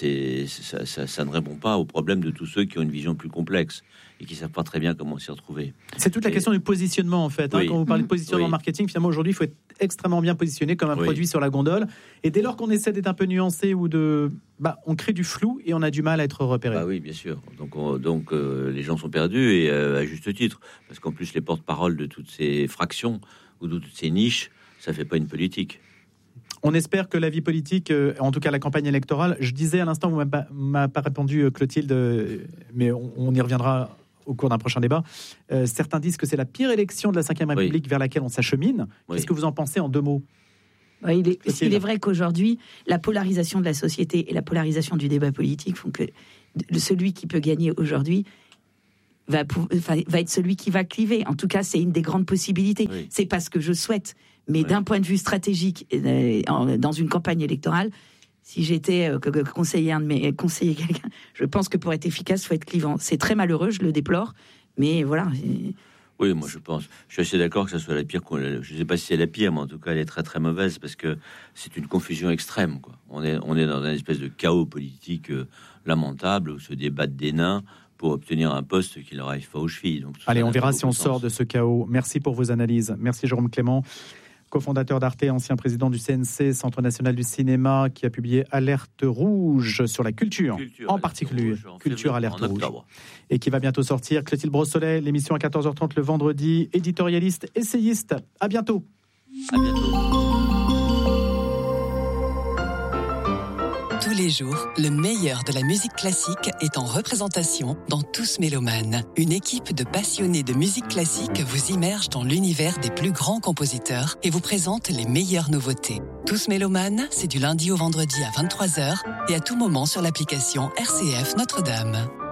ne répond pas au problème de tous ceux qui ont une vision plus complexe et qui ne savent pas très bien comment s'y retrouver. C'est toute la question du positionnement, en fait. Quand vous parlez de positionnement marketing, finalement, aujourd'hui, il faut être extrêmement bien positionné comme un produit sur la gondole. Et dès lors qu'on essaie d'être un peu nuancé on crée du flou et on a du mal à être repéré. Oui, bien sûr. Donc les gens sont perdus et à juste titre. Parce qu'en plus, les porte-paroles de toutes ces fractions ou de toutes ces niches, ça ne fait pas une politique. On espère que la vie politique, en tout cas la campagne électorale, je disais à l'instant, vous m'avez pas répondu Clotilde, mais on y reviendra au cours d'un prochain débat. Certains disent que c'est la pire élection de la Ve République vers laquelle on s'achemine. Qu'est-ce que vous en pensez en 2 mots ? Il est vrai qu'aujourd'hui, la polarisation de la société et la polarisation du débat politique font que celui qui peut gagner aujourd'hui va être celui qui va cliver. En tout cas, c'est une des grandes possibilités. Oui. C'est pas ce que je souhaite, mais d'un point de vue stratégique, dans une campagne électorale, si j'étais conseiller quelqu'un, je pense que pour être efficace, il faut être clivant. C'est très malheureux, je le déplore, mais voilà. Oui, moi je suis assez d'accord que ça soit la pire. Je ne sais pas si c'est la pire, mais en tout cas elle est très très mauvaise parce que c'est une confusion extrême, quoi. On est dans une espèce de chaos politique lamentable où se débattent des nains pour obtenir un poste qui leur arrive pas aux chevilles. Donc, allez, on verra si on sort de ce chaos. Merci pour vos analyses. Merci Jérôme Clément, cofondateur d'Arte, ancien président du CNC, Centre National du Cinéma, qui a publié Alerte Rouge sur la culture en particulier. Culture Alerte Rouge. Et qui va bientôt sortir. Clotilde Brossolet, l'émission à 14h30 le vendredi, éditorialiste, essayiste. À bientôt. À bientôt. Tous les jours, le meilleur de la musique classique est en représentation dans Tous Mélomanes. Une équipe de passionnés de musique classique vous immerge dans l'univers des plus grands compositeurs et vous présente les meilleures nouveautés. Tous Mélomanes, c'est du lundi au vendredi à 23h et à tout moment sur l'application RCF Notre-Dame.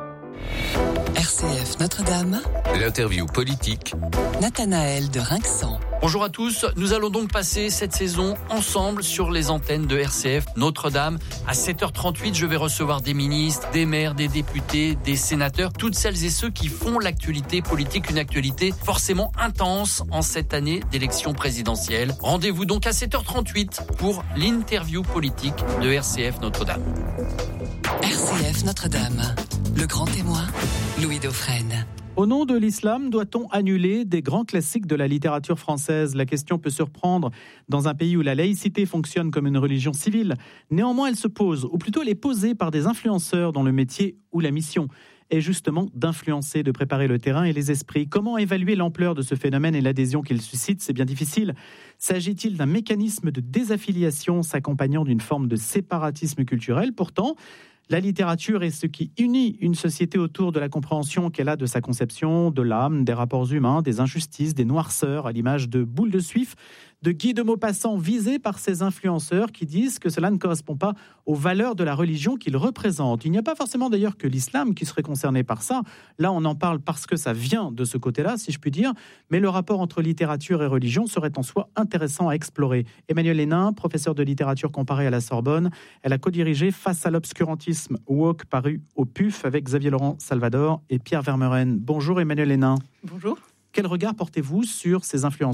RCF Notre-Dame. L'interview politique. Nathanaël de Rinxan. Bonjour à tous, nous allons donc passer cette saison ensemble sur les antennes de RCF Notre-Dame. À 7h38, je vais recevoir des ministres, des maires, des députés, des sénateurs, toutes celles et ceux qui font l'actualité politique, une actualité forcément intense en cette année d'élection présidentielle. Rendez-vous donc à 7h38 pour l'interview politique de RCF Notre-Dame. RCF Notre-Dame, le grand témoin, Louis Dauphren. Au nom de l'islam, doit-on annuler des grands classiques de la littérature française ? La question peut surprendre dans un pays où la laïcité fonctionne comme une religion civile. Néanmoins, elle se pose, ou plutôt elle est posée par des influenceurs dont le métier ou la mission est justement d'influencer, de préparer le terrain et les esprits. Comment évaluer l'ampleur de ce phénomène et l'adhésion qu'il suscite ? C'est bien difficile. S'agit-il d'un mécanisme de désaffiliation s'accompagnant d'une forme de séparatisme culturel ? Pourtant, la littérature est ce qui unit une société autour de la compréhension qu'elle a de sa conception, de l'âme, des rapports humains, des injustices, des noirceurs, à l'image de Boule de Suif, de Guy de Maupassant, visé par ces influenceurs qui disent que cela ne correspond pas aux valeurs de la religion qu'ils représentent. Il n'y a pas forcément d'ailleurs que l'islam qui serait concerné par ça. Là, on en parle parce que ça vient de ce côté-là, si je puis dire, mais le rapport entre littérature et religion serait en soi intéressant à explorer. Emmanuelle Hénin, professeure de littérature comparée à la Sorbonne, elle a co-dirigé Face à l'obscurantisme, Walk, paru au PUF avec Xavier Laurent Salvador et Pierre Vermeuren. Bonjour Emmanuelle Hénin. Bonjour. Quel regard portez-vous sur ces influenceurs ?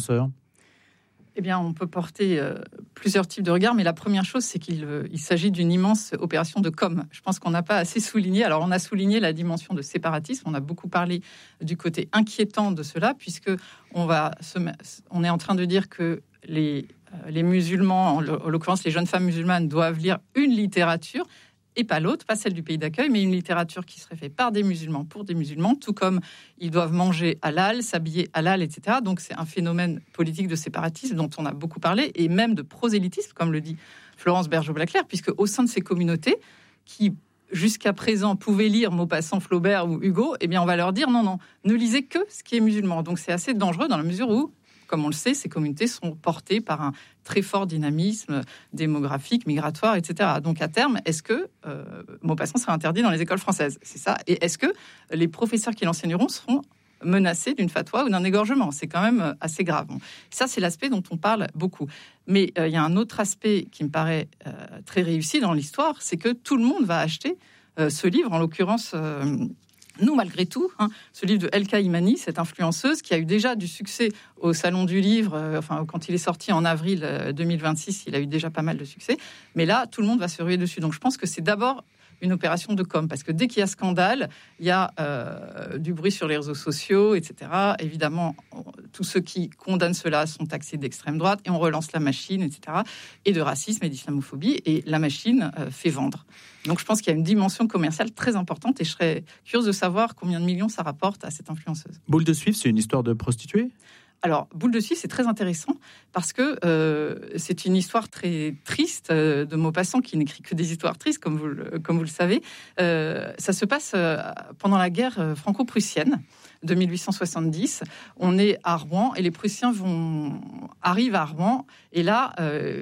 Eh bien, on peut porter plusieurs types de regards, mais la première chose, c'est qu'il s'agit d'une immense opération de com. Je pense qu'on n'a pas assez souligné. Alors, on a souligné la dimension de séparatisme. On a beaucoup parlé du côté inquiétant de cela, puisque on est en train de dire que les musulmans, en l'occurrence les jeunes femmes musulmanes, doivent lire une littérature et pas l'autre, pas celle du pays d'accueil, mais une littérature qui serait faite par des musulmans pour des musulmans, tout comme ils doivent manger halal, s'habiller halal, etc. Donc c'est un phénomène politique de séparatisme dont on a beaucoup parlé, et même de prosélytisme, comme le dit Florence Bergeau-Blaclair, puisque au sein de ces communautés qui jusqu'à présent pouvaient lire Maupassant, Flaubert ou Hugo, eh bien on va leur dire non, ne lisez que ce qui est musulman. Donc c'est assez dangereux dans la mesure où, comme on le sait, ces communautés sont portées par un très fort dynamisme démographique, migratoire, etc. Donc à terme, est-ce que Maupassant sera interdit dans les écoles françaises ? C'est ça. Et est-ce que les professeurs qui l'enseigneront seront menacés d'une fatwa ou d'un égorgement ? C'est quand même assez grave. Bon. Ça, c'est l'aspect dont on parle beaucoup. Mais il y a un autre aspect qui me paraît très réussi dans l'histoire, c'est que tout le monde va acheter ce livre, en l'occurrence... Nous, malgré tout, ce livre de Elka Imani, cette influenceuse qui a eu déjà du succès au Salon du Livre, quand il est sorti en avril 2026, il a eu déjà pas mal de succès. Mais là, tout le monde va se ruer dessus. Donc je pense que c'est d'abord une opération de com, parce que dès qu'il y a scandale, il y a du bruit sur les réseaux sociaux, etc. Évidemment, tous ceux qui condamnent cela sont taxés d'extrême droite, et on relance la machine, etc. Et de racisme et d'islamophobie, et la machine fait vendre. Donc je pense qu'il y a une dimension commerciale très importante, et je serais curieuse de savoir combien de millions ça rapporte à cette influenceuse. Boule de Suif, c'est une histoire de prostituée ? Alors, Boule de Suif, c'est très intéressant parce que c'est une histoire très triste de Maupassant qui n'écrit que des histoires tristes, comme vous le savez. Ça se passe pendant la guerre franco-prussienne de 1870. On est à Rouen et les Prussiens arrivent à Rouen. Et là,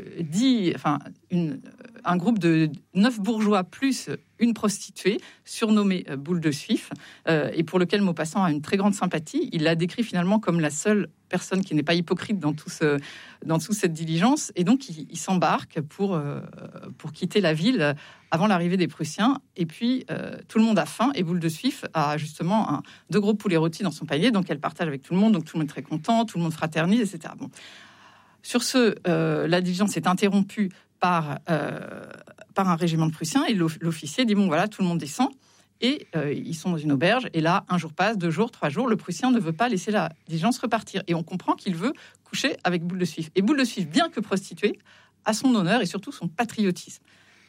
un groupe de 9 bourgeois plus une prostituée surnommée Boule de Suif et pour lequel Maupassant a une très grande sympathie. Il la décrit finalement comme la seule personne qui n'est pas hypocrite dans toute cette diligence. Et donc, il s'embarque pour quitter la ville avant l'arrivée des Prussiens. Et puis, tout le monde a faim et Boule de Suif a justement 2 gros poulets rôtis dans son panier. Donc, elle partage avec tout le monde. Donc, tout le monde est très content, tout le monde fraternise, etc. Bon. Sur ce, la diligence est interrompue par un régiment de Prussiens et l'officier dit, bon, voilà, tout le monde descend. Et ils sont dans une auberge. Et là, 1 jour passe, 2 jours, 3 jours. Le Prussien ne veut pas laisser la diligence repartir. Et on comprend qu'il veut coucher avec Boule de Suif. Et Boule de Suif, bien que prostituée, a son honneur et surtout son patriotisme.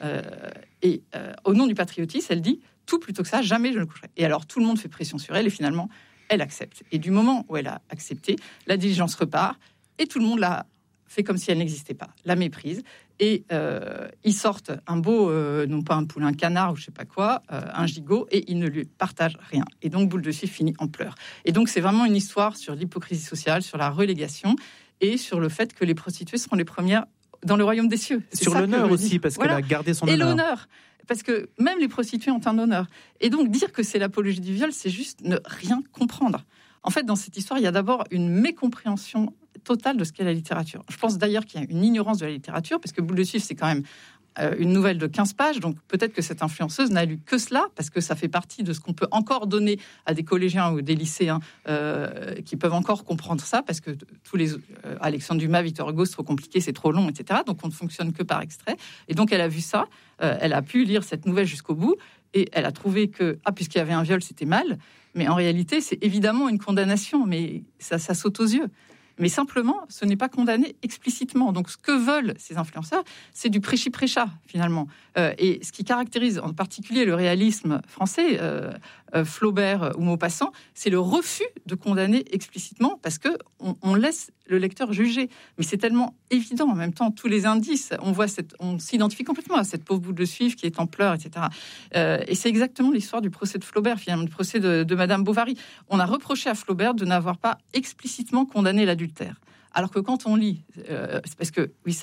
Au nom du patriotisme, elle dit tout plutôt que ça, jamais je ne coucherai. Et alors, tout le monde fait pression sur elle et finalement, elle accepte. Et du moment où elle a accepté, la diligence repart et tout le monde la fait comme si elle n'existait pas, la méprise. Et ils sortent un beau, non pas un poule, un canard ou je sais pas quoi, un gigot, et ils ne lui partagent rien. Et donc Boule de Suif finit en pleurs. Et donc c'est vraiment une histoire sur l'hypocrisie sociale, sur la relégation et sur le fait que les prostituées seront les premières dans le royaume des cieux. C'est sur l'honneur aussi, parce voilà. qu'elle a gardé son honneur. Et l'honneur, parce que même les prostituées ont un honneur. Et donc dire que c'est l'apologie du viol, c'est juste ne rien comprendre. En fait, dans cette histoire, il y a d'abord une mécompréhension totale de ce qu'est la littérature. Je pense d'ailleurs qu'il y a une ignorance de la littérature, parce que Boule de Suif, c'est quand même une nouvelle de 15 pages, donc peut-être que cette influenceuse n'a lu que cela, parce que ça fait partie de ce qu'on peut encore donner à des collégiens ou des lycéens qui peuvent encore comprendre ça, parce que tous les Alexandre Dumas, Victor Hugo, c'est trop compliqué, c'est trop long, etc. Donc on ne fonctionne que par extrait. Et donc elle a vu ça, elle a pu lire cette nouvelle jusqu'au bout, et elle a trouvé que, puisqu'il y avait un viol, c'était mal, mais en réalité, c'est évidemment une condamnation, mais ça saute aux yeux. Mais simplement, ce n'est pas condamné explicitement. Donc, ce que veulent ces influenceurs, c'est du prêchi-prêcha, finalement. Et ce qui caractérise en particulier le réalisme français, Flaubert ou Maupassant, c'est le refus de condamner explicitement, parce que on laisse le lecteur juger. Mais c'est tellement évident, en même temps, tous les indices, on s'identifie complètement à cette pauvre Boule de Suif qui est en pleurs, etc. Et c'est exactement l'histoire du procès de Flaubert, finalement, le procès de Madame Bovary. On a reproché à Flaubert de n'avoir pas explicitement condamné l'adultère. Alors que quand on lit, c'est parce que, oui,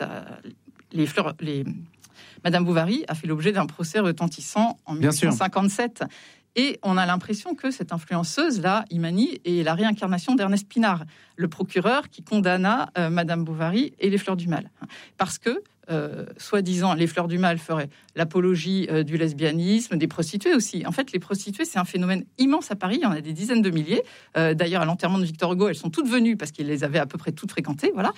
Madame Bovary a fait l'objet d'un procès retentissant en 1957. Et on a l'impression que cette influenceuse-là, Imani, est la réincarnation d'Ernest Pinard, le procureur qui condamna Madame Bovary et les Fleurs du Mal. Parce que, soi-disant, les Fleurs du Mal feraient l'apologie du lesbianisme, des prostituées aussi. En fait, les prostituées, c'est un phénomène immense à Paris. Il y en a des dizaines de milliers. D'ailleurs, à l'enterrement de Victor Hugo, elles sont toutes venues parce qu'il les avait à peu près toutes fréquentées. Voilà.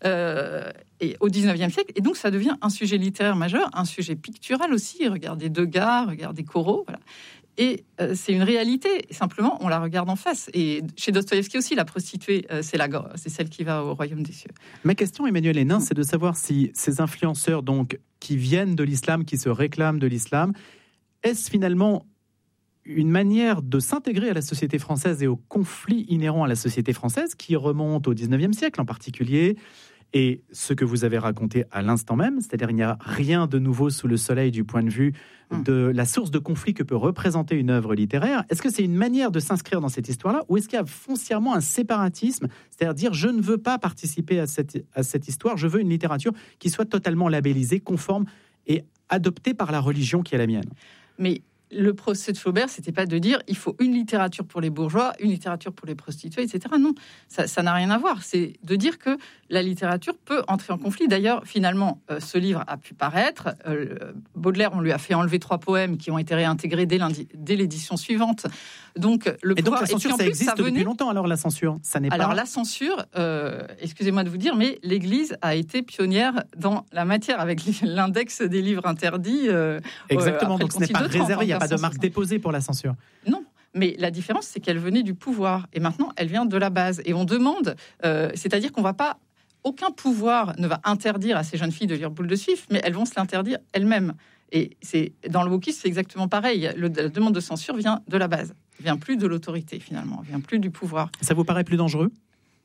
Et au 19e siècle. Et donc, ça devient un sujet littéraire majeur, un sujet pictural aussi. Regardez Degas, regardez Corot. Voilà. Et c'est une réalité, simplement, on la regarde en face. Et chez Dostoïevski aussi, la prostituée, c'est celle qui va au royaume des cieux. Ma question, Emmanuel Hénin, c'est de savoir si ces influenceurs donc, qui viennent de l'islam, qui se réclament de l'islam, est-ce finalement une manière de s'intégrer à la société française et aux conflits inhérents à la société française, qui remontent au 19e siècle en particulier, et ce que vous avez raconté à l'instant même, c'est-à-dire il n'y a rien de nouveau sous le soleil du point de vue de la source de conflit que peut représenter une œuvre littéraire. Est-ce que c'est une manière de s'inscrire dans cette histoire-là, ou est-ce qu'il y a foncièrement un séparatisme, c'est-à-dire dire je ne veux pas participer à cette histoire, je veux une littérature qui soit totalement labellisée, conforme et adoptée par la religion qui est la mienne? Mais le procès de Flaubert, c'était pas de dire il faut une littérature pour les bourgeois, une littérature pour les prostituées, etc. Non, ça n'a rien à voir. C'est de dire que la littérature peut entrer en conflit. D'ailleurs, finalement, ce livre a pu paraître. Baudelaire, on lui a fait enlever 3 poèmes qui ont été réintégrés dès l'édition suivante. Donc, donc la censure, ça existe depuis longtemps, alors la censure, ça n'est pas... Alors la censure, excusez-moi de vous dire, mais l'Église a été pionnière dans la matière avec l'index des livres interdits. Exactement, donc ce n'est pas réservé, il n'y a pas de marque déposée pour la censure. Non. Mais la différence, c'est qu'elle venait du pouvoir. Et maintenant, elle vient de la base. Et on demande, c'est-à-dire qu'on ne va pas... Aucun pouvoir ne va interdire à ces jeunes filles de lire Boule de Suif, mais elles vont se l'interdire elles-mêmes. Et dans le wokisme, c'est exactement pareil. La demande de censure vient de la base. Elle vient plus de l'autorité, finalement. Elle vient plus du pouvoir. Ça vous paraît plus dangereux ?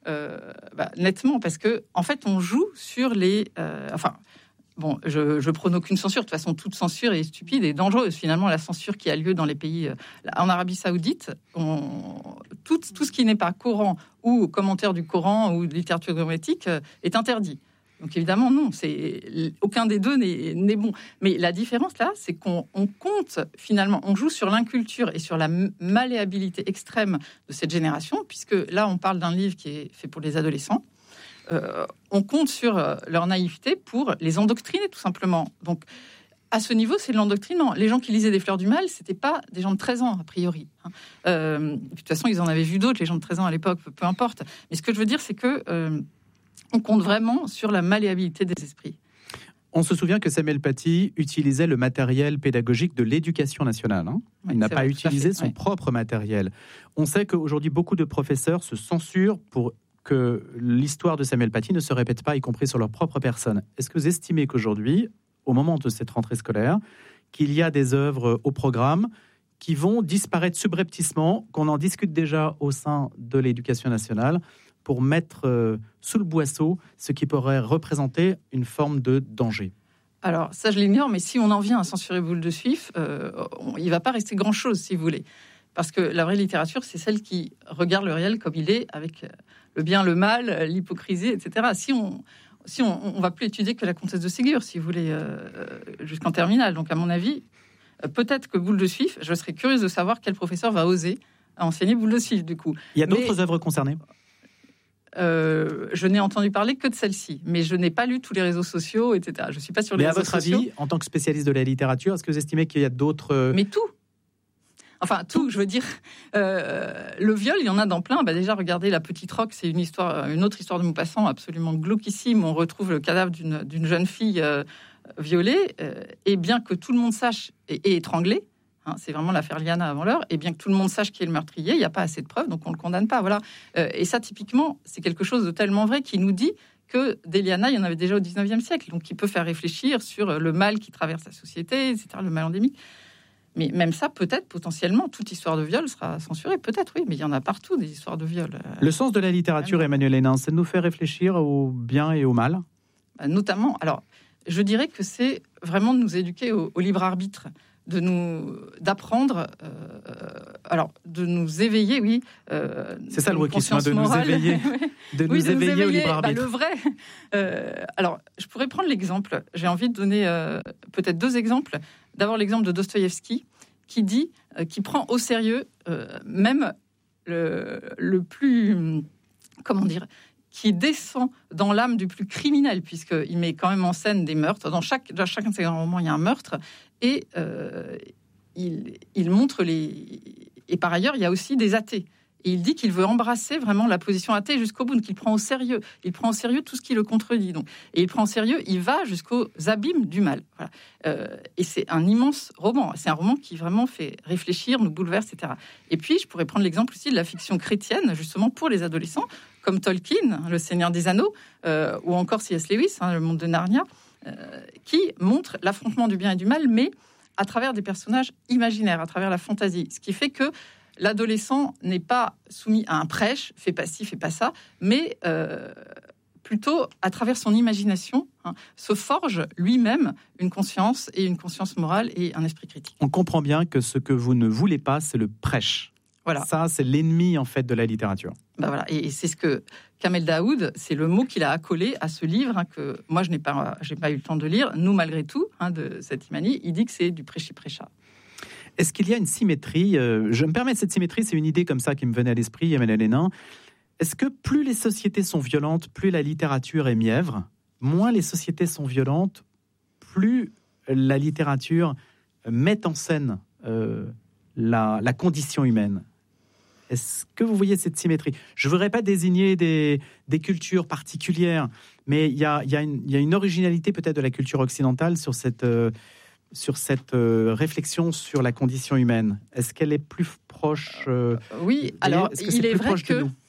nettement, parce que en fait, on joue sur les... Bon, je prône aucune censure. De toute façon, toute censure est stupide et dangereuse. Finalement, la censure qui a lieu dans les pays... en Arabie Saoudite, tout ce qui n'est pas Coran ou commentaire du Coran ou de littérature grammatique est interdit. Donc évidemment, non, aucun des deux n'est bon. Mais la différence, là, c'est qu'on compte, finalement, on joue sur l'inculture et sur la malléabilité extrême de cette génération, puisque là, on parle d'un livre qui est fait pour les adolescents. On compte sur leur naïveté pour les endoctriner, tout simplement. Donc, à ce niveau, c'est de l'endoctrinement. Les gens qui lisaient des Fleurs du Mal, c'était pas des gens de 13 ans, a priori. De toute façon, ils en avaient vu d'autres, les gens de 13 ans à l'époque, peu importe. Mais ce que je veux dire, c'est que on compte vraiment sur la malléabilité des esprits. On se souvient que Samuel Paty utilisait le matériel pédagogique de l'éducation nationale. Il n'a pas utilisé son propre matériel. On sait qu'aujourd'hui, beaucoup de professeurs se censurent pour que l'histoire de Samuel Paty ne se répète pas, y compris sur leur propre personne. Est-ce que vous estimez qu'aujourd'hui, au moment de cette rentrée scolaire, qu'il y a des œuvres au programme qui vont disparaître subrepticement, qu'on en discute déjà au sein de l'éducation nationale, pour mettre sous le boisseau ce qui pourrait représenter une forme de danger? Alors, ça, je l'ignore, mais si on en vient à censurer Boule de Suif, il ne va pas rester grand-chose, si vous voulez. Parce que la vraie littérature, c'est celle qui regarde le réel comme il est, avec le bien, le mal, l'hypocrisie, etc. Si on va plus étudier que la comtesse de Ségur, si vous voulez, jusqu'en terminale. Donc, à mon avis, peut-être que Boule de Suif, je serais curieuse de savoir quel professeur va oser enseigner Boule de Suif, du coup. Il y a d'autres œuvres concernées? Je n'ai entendu parler que de celle-ci, mais je n'ai pas lu tous les réseaux sociaux, etc. Je suis pas sur les réseaux sociaux. Mais à votre avis, en tant que spécialiste de la littérature, est-ce que vous estimez qu'il y a d'autres... Mais tout. Enfin, tout, je veux dire, le viol, il y en a dans plein. Déjà, regardez La Petite Roque, c'est une autre histoire de Maupassant absolument glauquissime. On retrouve le cadavre d'une jeune fille violée, et bien que tout le monde sache, et étranglée, c'est vraiment l'affaire Liana avant l'heure, et bien que tout le monde sache qui est le meurtrier, il n'y a pas assez de preuves, donc on ne le condamne pas. Voilà. Et ça, typiquement, c'est quelque chose de tellement vrai qui nous dit que des Liana, il y en avait déjà au 19e siècle, donc qui peut faire réfléchir sur le mal qui traverse la société, etc., le mal endémique. Mais même ça, peut-être, potentiellement, toute histoire de viol sera censurée. Peut-être, oui, mais il y en a partout, des histoires de viol. Le sens de la littérature, Emmanuel Hénin, c'est de nous faire réfléchir au bien et au mal? Notamment, alors, je dirais que c'est vraiment de nous éduquer au libre arbitre, d'apprendre, de nous éveiller, oui. C'est ça le wokisme, de nous éveiller, de nous éveiller au libre arbitre. Le vrai. Alors, je pourrais prendre l'exemple. J'ai envie de donner peut-être deux exemples. D'abord, l'exemple de Dostoïevski, qui prend au sérieux même le plus, comment dire, qui descend dans l'âme du plus criminel, puisqu'il met quand même en scène des meurtres. Dans chacun de ses romans, il y a un meurtre, et il montre Et par ailleurs, il y a aussi des athées. Et il dit qu'il veut embrasser vraiment la position athée jusqu'au bout, donc il prend au sérieux. Il prend au sérieux tout ce qui le contredit. Donc. Et il prend au sérieux, il va jusqu'aux abîmes du mal. Voilà. Et c'est un immense roman. C'est un roman qui vraiment fait réfléchir, nous bouleverse, etc. Et puis, je pourrais prendre l'exemple aussi de la fiction chrétienne, justement pour les adolescents, comme Tolkien, Le Seigneur des Anneaux, ou encore C.S. Lewis, Le Monde de Narnia, qui montre l'affrontement du bien et du mal, mais à travers des personnages imaginaires, à travers la fantaisie. Ce qui fait que l'adolescent n'est pas soumis à un prêche, fais pas ci, fais pas ça, mais plutôt, à travers son imagination, se forge lui-même une conscience morale et un esprit critique. On comprend bien que ce que vous ne voulez pas, c'est le prêche. Voilà. Ça, c'est l'ennemi, en fait, de la littérature. Voilà. Et c'est ce que Kamel Daoud, c'est le mot qu'il a accolé à ce livre que moi, je n'ai pas eu le temps de lire. Nous, malgré tout, de cette Imani, il dit que c'est du prêchi-prêcha. Est-ce qu'il y a une symétrie? Je me permets cette symétrie, c'est une idée comme ça qui me venait à l'esprit, Emmanuel Hénin. Est-ce que plus les sociétés sont violentes, plus la littérature est mièvre? Moins les sociétés sont violentes, plus la littérature met en scène la condition humaine? Est-ce que vous voyez cette symétrie? Je ne voudrais pas désigner des cultures particulières, mais il y a une originalité peut-être de la culture occidentale sur cette réflexion sur la condition humaine. Est-ce qu'elle est plus proche Oui, alors il est vrai que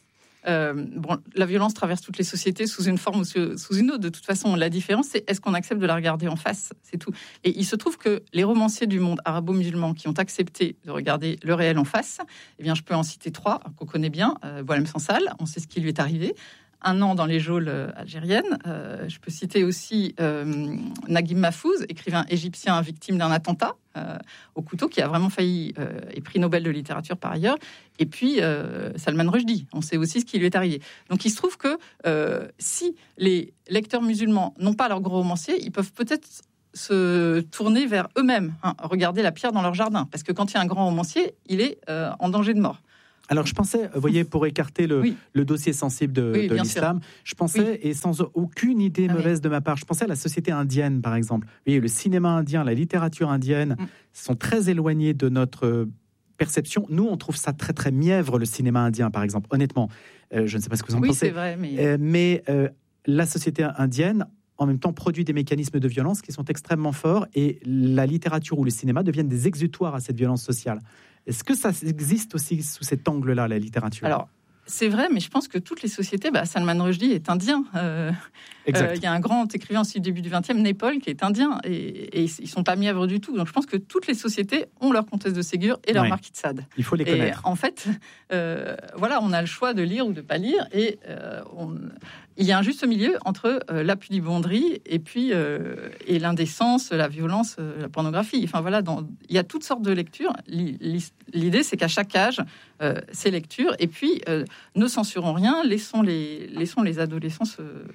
La violence traverse toutes les sociétés sous une forme ou sous une autre. De toute façon, la différence, c'est est-ce qu'on accepte de la regarder en face ? C'est tout. Et il se trouve que les romanciers du monde arabo-musulman qui ont accepté de regarder le réel en face, eh bien, je peux en citer 3 qu'on connaît bien. Boualem Sansal, on sait ce qui lui est arrivé. 1 an dans les geôles algériennes. Je peux citer aussi Naguib Mahfouz, écrivain égyptien victime d'un attentat au couteau, qui a vraiment failli, et prix Nobel de littérature par ailleurs. Et puis Salman Rushdie, on sait aussi ce qui lui est arrivé. Donc il se trouve que si les lecteurs musulmans n'ont pas leur gros romancier, ils peuvent peut-être se tourner vers eux-mêmes, regarder la pierre dans leur jardin. Parce que quand il y a un grand romancier, il est en danger de mort. Alors, je pensais, vous voyez, pour écarter le dossier sensible de l'islam, je pensais, et sans aucune idée mauvaise de ma part, je pensais à la société indienne, par exemple. Vous voyez, le cinéma indien, la littérature indienne sont très éloignés de notre perception. Nous, on trouve ça très, très mièvre, le cinéma indien, par exemple. Honnêtement, je ne sais pas ce que vous en pensez. Oui, c'est vrai. Mais la société indienne, en même temps, produit des mécanismes de violence qui sont extrêmement forts, et la littérature ou le cinéma deviennent des exutoires à cette violence sociale. Est-ce que ça existe aussi sous cet angle-là, la littérature ? Alors, c'est vrai, mais je pense que toutes les sociétés... Salman Rushdie est indien. Il y a un grand écrivain aussi du début du XXe, Naipaul, qui est indien. Et ils ne sont pas mièvres du tout. Donc, je pense que toutes les sociétés ont leur comtesse de Ségur et leur marquis de Sade. Il faut les connaître. Et en fait, on a le choix de lire ou de ne pas lire. Et il y a un juste milieu entre la pudibonderie et puis et l'indécence, la violence, la pornographie. Enfin, voilà, il y a toutes sortes de lectures. L'idée, c'est qu'à chaque âge, ces lectures, et puis ne censurons rien, laissons les adolescents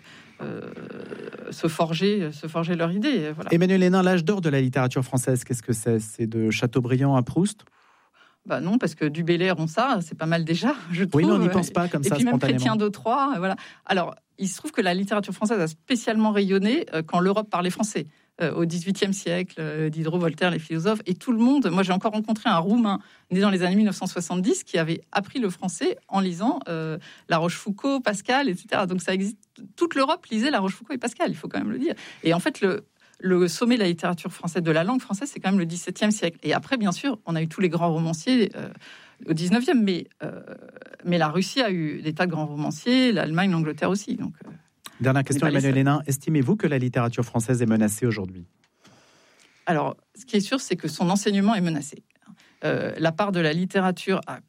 se forger leur idée. Voilà. Emmanuel Hénin, l'âge d'or de la littérature française, qu'est-ce que c'est ? C'est de Chateaubriand à Proust ? Non, parce que du Belair, c'est pas mal déjà, je trouve. Oui, mais on n'y pense pas comme ça spontanément. Et puis même Chrétien d'Autroy, voilà. Alors, il se trouve que la littérature française a spécialement rayonné quand l'Europe parlait français. Au XVIIIe siècle, Diderot, Voltaire, les philosophes, et tout le monde. Moi, j'ai encore rencontré un Roumain né dans les années 1970 qui avait appris le français en lisant La Rochefoucauld, Pascal, etc. Donc ça existe. Toute l'Europe lisait La Rochefoucauld et Pascal, il faut quand même le dire. Et en fait, le sommet de la littérature française, de la langue française, c'est quand même le XVIIe siècle. Et après, bien sûr, on a eu tous les grands romanciers au XIXe, mais la Russie a eu des tas de grands romanciers, l'Allemagne, l'Angleterre aussi. Donc. Dernière question, Emmanuel Hénin. Estimez-vous que la littérature française est menacée aujourd'hui ? Alors, ce qui est sûr, c'est que son enseignement est menacé. La part de la littérature a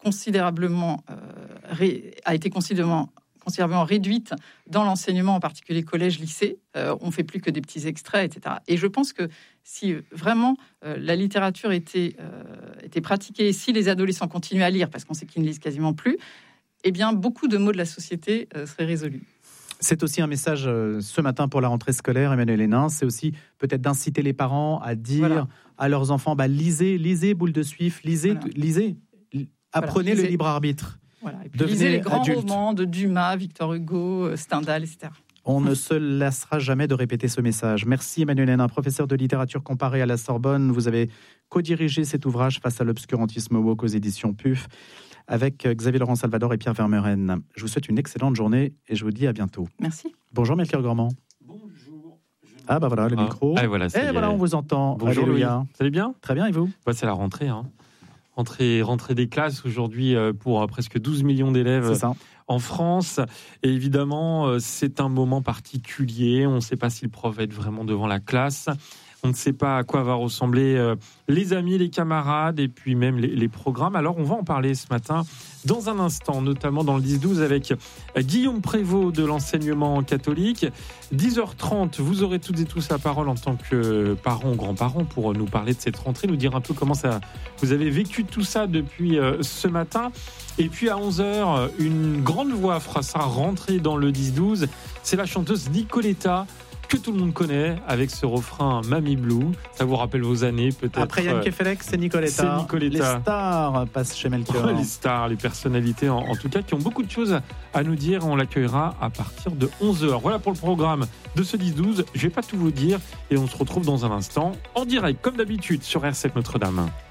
été considérablement réduite dans l'enseignement, en particulier collège-lycée. On ne fait plus que des petits extraits, etc. Et je pense que si vraiment la littérature était pratiquée, si les adolescents continuaient à lire, parce qu'on sait qu'ils ne lisent quasiment plus, eh bien, beaucoup de maux de la société seraient résolus. C'est aussi un message ce matin pour la rentrée scolaire, Emmanuel Hénin. C'est aussi peut-être d'inciter les parents à dire à leurs enfants, lisez Boule de Suif, lisez, apprenez le libre arbitre. Voilà. Et puis lisez les grands romans de Dumas, Victor Hugo, Stendhal, etc. On ne se lassera jamais de répéter ce message. Merci Emmanuel Hénin, professeur de littérature comparée à la Sorbonne. Vous avez co-dirigé cet ouvrage Face à l'obscurantisme woke aux éditions PUF, avec Xavier Laurent Salvador et Pierre Vermeuren. Je vous souhaite une excellente journée et je vous dis à bientôt. Merci. Bonjour Melchior Gormand. Bonjour. Voilà le micro. Voilà, on vous entend. Bonjour Louis. Ça allez bien ? Très bien, et vous ? C'est la rentrée. Rentrée des classes aujourd'hui pour presque 12 millions d'élèves en France. Et évidemment, c'est un moment particulier. On ne sait pas si le prof va être vraiment devant la classe. On ne sait pas à quoi va ressembler les amis, les camarades et puis même les programmes. Alors, on va en parler ce matin dans un instant, notamment dans le 10-12 avec Guillaume Prévost de l'enseignement catholique. 10h30, vous aurez toutes et tous la parole en tant que parents ou grands-parents pour nous parler de cette rentrée, nous dire un peu comment vous avez vécu tout ça depuis ce matin. Et puis à 11h, une grande voix fera sa rentrée dans le 10-12. C'est la chanteuse Nicoletta, que tout le monde connaît, avec ce refrain Mamie Blue. Ça vous rappelle vos années, peut-être. Après Yann Kefelec, c'est Nicoletta. Les stars passent chez Melchior. Les stars, les personnalités, en tout cas, qui ont beaucoup de choses à nous dire. On l'accueillera à partir de 11h. Voilà pour le programme de ce 10-12. Je ne vais pas tout vous dire et on se retrouve dans un instant, en direct, comme d'habitude, sur RCF Notre-Dame.